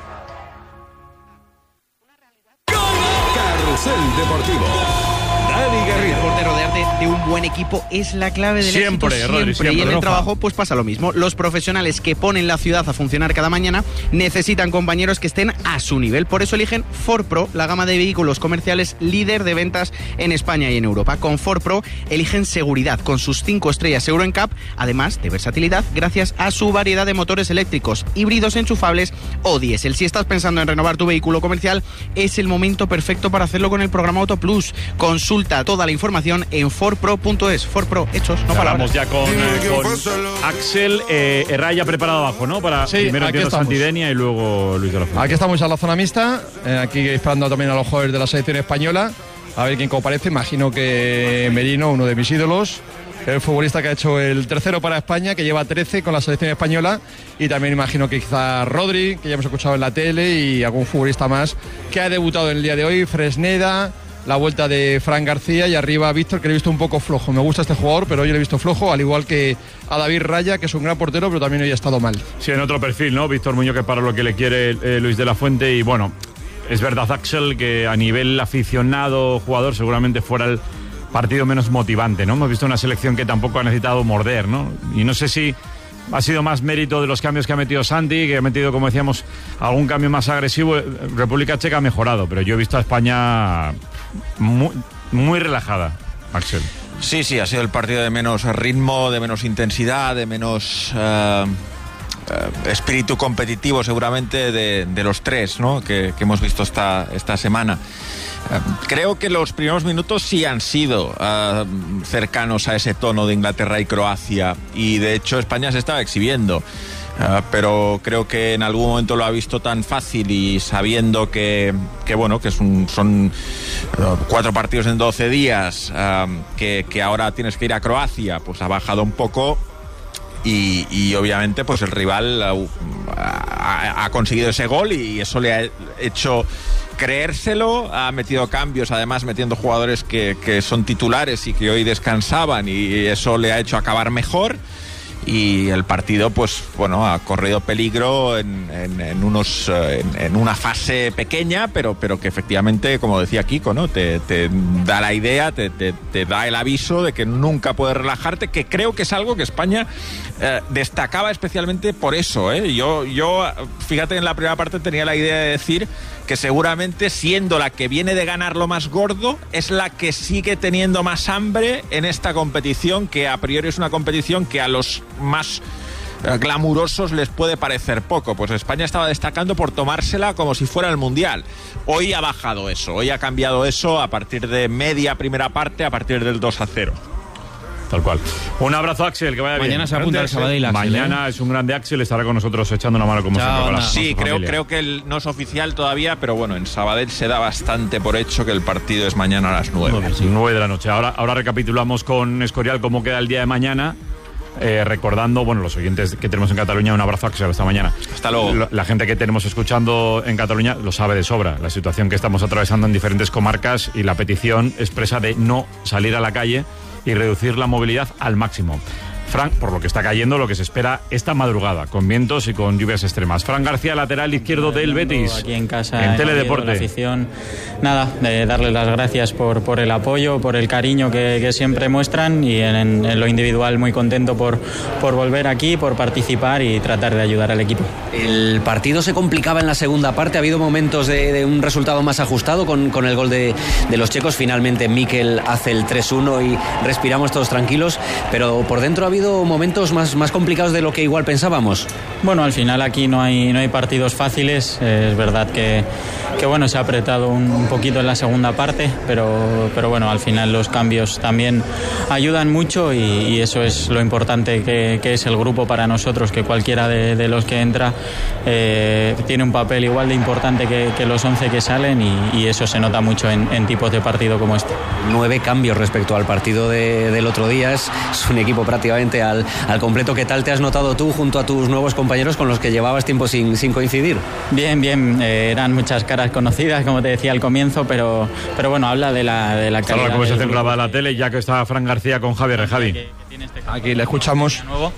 Carrusel Deportivo. Dani Garrido. De rodearte de un buen equipo es la clave del Siempre, éxito siempre. Rodri, siempre, y en el Rafa. trabajo pues pasa lo mismo. Los profesionales que ponen la ciudad a funcionar cada mañana necesitan compañeros que estén a su nivel. Por eso eligen Ford Pro, la gama de vehículos comerciales líder de ventas en España y en Europa. Con Ford Pro eligen seguridad con sus cinco estrellas Euro N C A P, además de versatilidad gracias a su variedad de motores eléctricos, híbridos enchufables o diésel. Si estás pensando en renovar tu vehículo comercial, es el momento perfecto para hacerlo con el programa Auto Plus. Consulta toda la información en ford pro punto es. Ford Pro, hechos, no palabras. Vamos ya con, eh, con Axel. Eh, Herraya preparado abajo, ¿no? Para Sí, primero aquí entiendo estamos. Santidenia y luego Luis de la Fuente. Aquí estamos en la zona mixta, eh, aquí esperando también a los jugadores de la selección española, a ver quién comparece. Imagino que Merino, uno de mis ídolos, el futbolista que ha hecho el tercero para España, que lleva trece con la selección española, y también imagino que quizá Rodri, que ya hemos escuchado en la tele, y algún futbolista más que ha debutado en el día de hoy, Fresneda, la vuelta de Fran García, y arriba Víctor, que le he visto un poco flojo. Me gusta este jugador, pero hoy le he visto flojo, al igual que a David Raya, que es un gran portero, pero también hoy ha estado mal. Sí, en otro perfil, ¿no? Víctor Muñoz, que para lo que le quiere eh, Luis de la Fuente. Y bueno, es verdad, Axel, que a nivel aficionado, jugador, seguramente fuera el partido menos motivante, ¿no? Hemos visto una selección que tampoco ha necesitado morder, ¿no? Y no sé si ha sido más mérito de los cambios que ha metido Santi, que ha metido, como decíamos, algún cambio más agresivo. República Checa ha mejorado, pero yo he visto a España muy, muy relajada, Axel. Sí, sí, ha sido el partido de menos ritmo, de menos intensidad, de menos eh, eh, espíritu competitivo seguramente de, de los tres, ¿no? que, que hemos visto esta, esta semana. Eh, creo que los primeros minutos sí han sido eh, cercanos a ese tono de Inglaterra y Croacia, y de hecho España se estaba exhibiendo. Uh, pero creo que en algún momento lo ha visto tan fácil, y sabiendo que, que bueno, que es un, son uh, cuatro partidos en doce días, uh, que, que ahora tienes que ir a Croacia, pues ha bajado un poco y, y obviamente pues el rival ha, ha, ha conseguido ese gol y eso le ha hecho creérselo, ha metido cambios, además metiendo jugadores que, que son titulares y que hoy descansaban, y eso le ha hecho acabar mejor. Y el partido, pues bueno, ha corrido peligro en, en, en unos en, en una fase pequeña, pero, pero que efectivamente, como decía Kiko, ¿no? Te, te da la idea, te, te, te da el aviso de que nunca puedes relajarte, que creo que es algo que España eh, destacaba especialmente por eso, ¿eh? Yo, yo, fíjate, en la primera parte tenía la idea de decir que seguramente, siendo la que viene de ganar lo más gordo, es la que sigue teniendo más hambre en esta competición, que a priori es una competición que a los más eh, glamurosos les puede parecer poco. Pues España estaba destacando por tomársela como si fuera el Mundial. Hoy ha bajado eso, hoy ha cambiado eso a partir de media primera parte, a partir del dos a cero. Tal cual. Un abrazo, Axel, que vaya Mañana bien. Mañana se apunta el Sabadell, Axel. Mañana ¿eh? es un grande Axel, estará con nosotros echando una mano como Chao, siempre. Con la, sí, con creo, creo que el, no es oficial todavía, pero bueno, en Sabadell se da bastante por hecho que el partido es mañana a las nueve. Sí. nueve de la noche. Ahora, ahora recapitulamos con Escorial cómo queda el día de mañana. Eh, recordando, bueno, los oyentes que tenemos en Cataluña, un abrazo, Axel, hasta mañana. Hasta luego. La, la gente que tenemos escuchando en Cataluña lo sabe de sobra, la situación que estamos atravesando en diferentes comarcas y la petición expresa de no salir a la calle y reducir la movilidad al máximo. Fran, por lo que está cayendo, lo que se espera esta madrugada, con vientos y con lluvias extremas. Fran García, lateral izquierdo del Betis. Aquí en casa, en en Teledeporte. La afición, nada, de darles las gracias por, por el apoyo, por el cariño que, que siempre muestran, y en, en lo individual muy contento por, por volver aquí, por participar y tratar de ayudar al equipo. El partido se complicaba en la segunda parte, ha habido momentos de, de un resultado más ajustado con, con el gol de, de los checos. Finalmente Mikel hace el tres uno y respiramos todos tranquilos, pero por dentro ha habido momentos más, más complicados de lo que igual pensábamos. Bueno, al final aquí no hay, no hay partidos fáciles. Eh, es verdad que, que bueno, se ha apretado un, un poquito en la segunda parte, pero, pero bueno, al final los cambios también ayudan mucho, y, y eso es lo importante que, que es el grupo para nosotros, que cualquiera de, de los que entra eh, tiene un papel igual de importante que, que los once que salen, y, y eso se nota mucho en, en tipos de partido como este. Nueve cambios respecto al partido de, del otro día, es, es un equipo prácticamente al, al completo. ¿Qué tal te has notado tú junto a tus nuevos compañeros con los que llevabas tiempo sin, sin coincidir? Bien, bien, eh, eran muchas caras conocidas, como te decía al comienzo, pero, pero bueno, habla de la, de la calidad. Ahora la conversación grabada a la tele, ya que está Fran García con Javier. Javi. Que, que tiene este Aquí le escuchamos. Nuevo.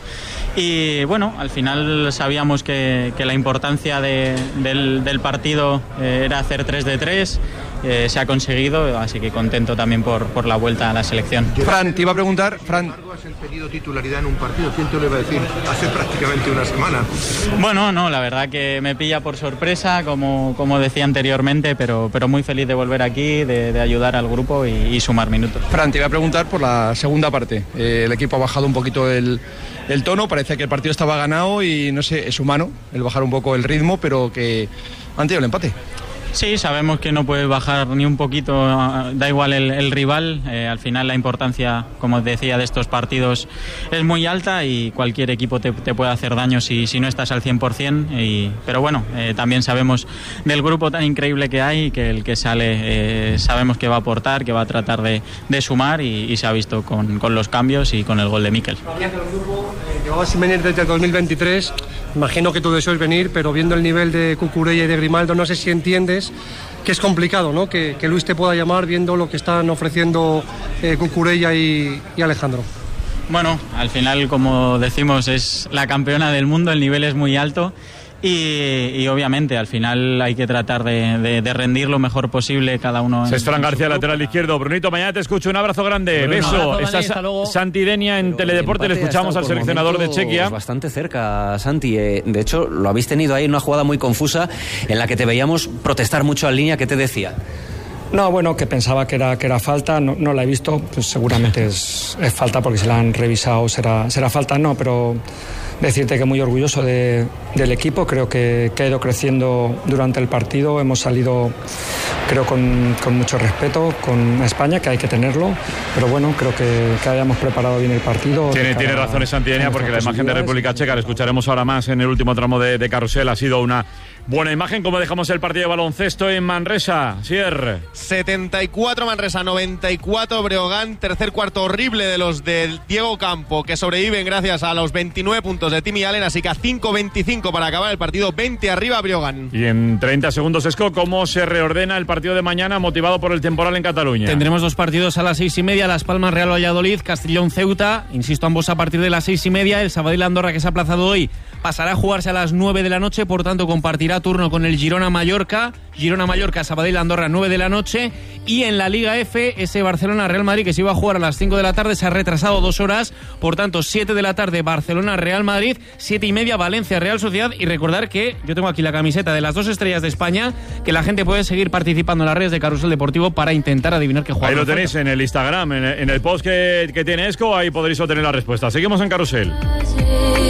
Y bueno, al final sabíamos que, que la importancia de, del, del partido eh, era hacer tres de tres. Eh, se ha conseguido, así que contento también por, por la vuelta a la selección. Fran, te iba a preguntar, Fran. ¿Has pedido titularidad en un partido? ¿Quién te lo iba a decir hace prácticamente una semana? Bueno, no, la verdad que me pilla por sorpresa, como, como decía anteriormente, pero, pero muy feliz de volver aquí, de, de ayudar al grupo y, y sumar minutos. Fran, te iba a preguntar por la segunda parte. Eh, el equipo ha bajado un poquito el, el tono, parece que el partido estaba ganado y no sé, es humano el bajar un poco el ritmo, pero que han tenido el empate. Sí, sabemos que no puedes bajar ni un poquito, da igual el, el rival. Eh, al final la importancia, como os decía, de estos partidos es muy alta, y cualquier equipo te, te puede hacer daño si, si no estás al cien por ciento. Y, pero bueno, eh, también sabemos del grupo tan increíble que hay, que el que sale eh, sabemos que va a aportar, que va a tratar de, de sumar, y, y se ha visto con, con los cambios y con el gol de Mikel. Llevabas sin venir desde dos mil veintitrés, imagino que tu deseo es venir, pero viendo el nivel de Cucurella y de Grimaldo, no sé si entiendes que es complicado, ¿no? Que, que Luis te pueda llamar viendo lo que están ofreciendo eh, Cucurella y, y Alejandro. Bueno, al final, como decimos, es la campeona del mundo, el nivel es muy alto. Y, y obviamente al final hay que tratar de, de, de rendir lo mejor posible cada uno. Es Fran García, lateral izquierdo. Brunito, mañana te escucho. Un abrazo grande. Bruno, beso. abrazo, Está hasta luego. Santi Denia en Teledeporte. Le escuchamos al seleccionador de Chequia. Bastante cerca, Santi. Eh, de hecho, lo habéis tenido ahí en una jugada muy confusa en la que te veíamos protestar mucho en línea. ¿Qué te decía? No, bueno, que pensaba que era, que era falta, no, no la he visto, pues seguramente es, es falta porque se la han revisado, será, será falta, no, pero decirte que muy orgulloso de, del equipo, creo que, que ha ido creciendo durante el partido, hemos salido creo con, con mucho respeto con España, que hay que tenerlo, pero bueno, creo que, que hayamos preparado bien el partido. Tiene, tiene razón Santidenia, porque la imagen de República Checa, la escucharemos ahora más en el último tramo de, de carrusel, ha sido una Buena imagen, como dejamos el partido de baloncesto en Manresa, Sier. setenta y cuatro Manresa, noventa y cuatro Breogán. Tercer cuarto horrible de los del Diego Campo, que sobreviven gracias a los veintinueve puntos de Timmy Allen. Así que a cinco veinticinco para acabar el partido, veinte arriba Breogán. Y en treinta segundos, Esco, ¿cómo se reordena el partido de mañana motivado por el temporal en Cataluña? Tendremos dos partidos a las seis y media, Las Palmas Real Valladolid, Castellón Ceuta. Insisto, ambos a partir de las seis y media. El Sabadell Andorra, que se ha aplazado hoy, pasará a jugarse a las nueve de la noche, por tanto compartirá turno con el Girona Mallorca. Girona Mallorca, Sabadell Andorra, nueve de la noche. Y en la Liga F, ese Barcelona Real Madrid, que se iba a jugar a las cinco de la tarde, se ha retrasado dos horas, por tanto siete de la tarde Barcelona Real Madrid, siete y media Valencia Real Sociedad. Y recordar que yo tengo aquí la camiseta de las dos estrellas de España, que la gente puede seguir participando en las redes de Carrusel Deportivo para intentar adivinar qué jugador. Ahí lo tenéis en el Instagram, en el, en el post que, que tiene Esco, ahí podréis obtener la respuesta. Seguimos en Carrusel.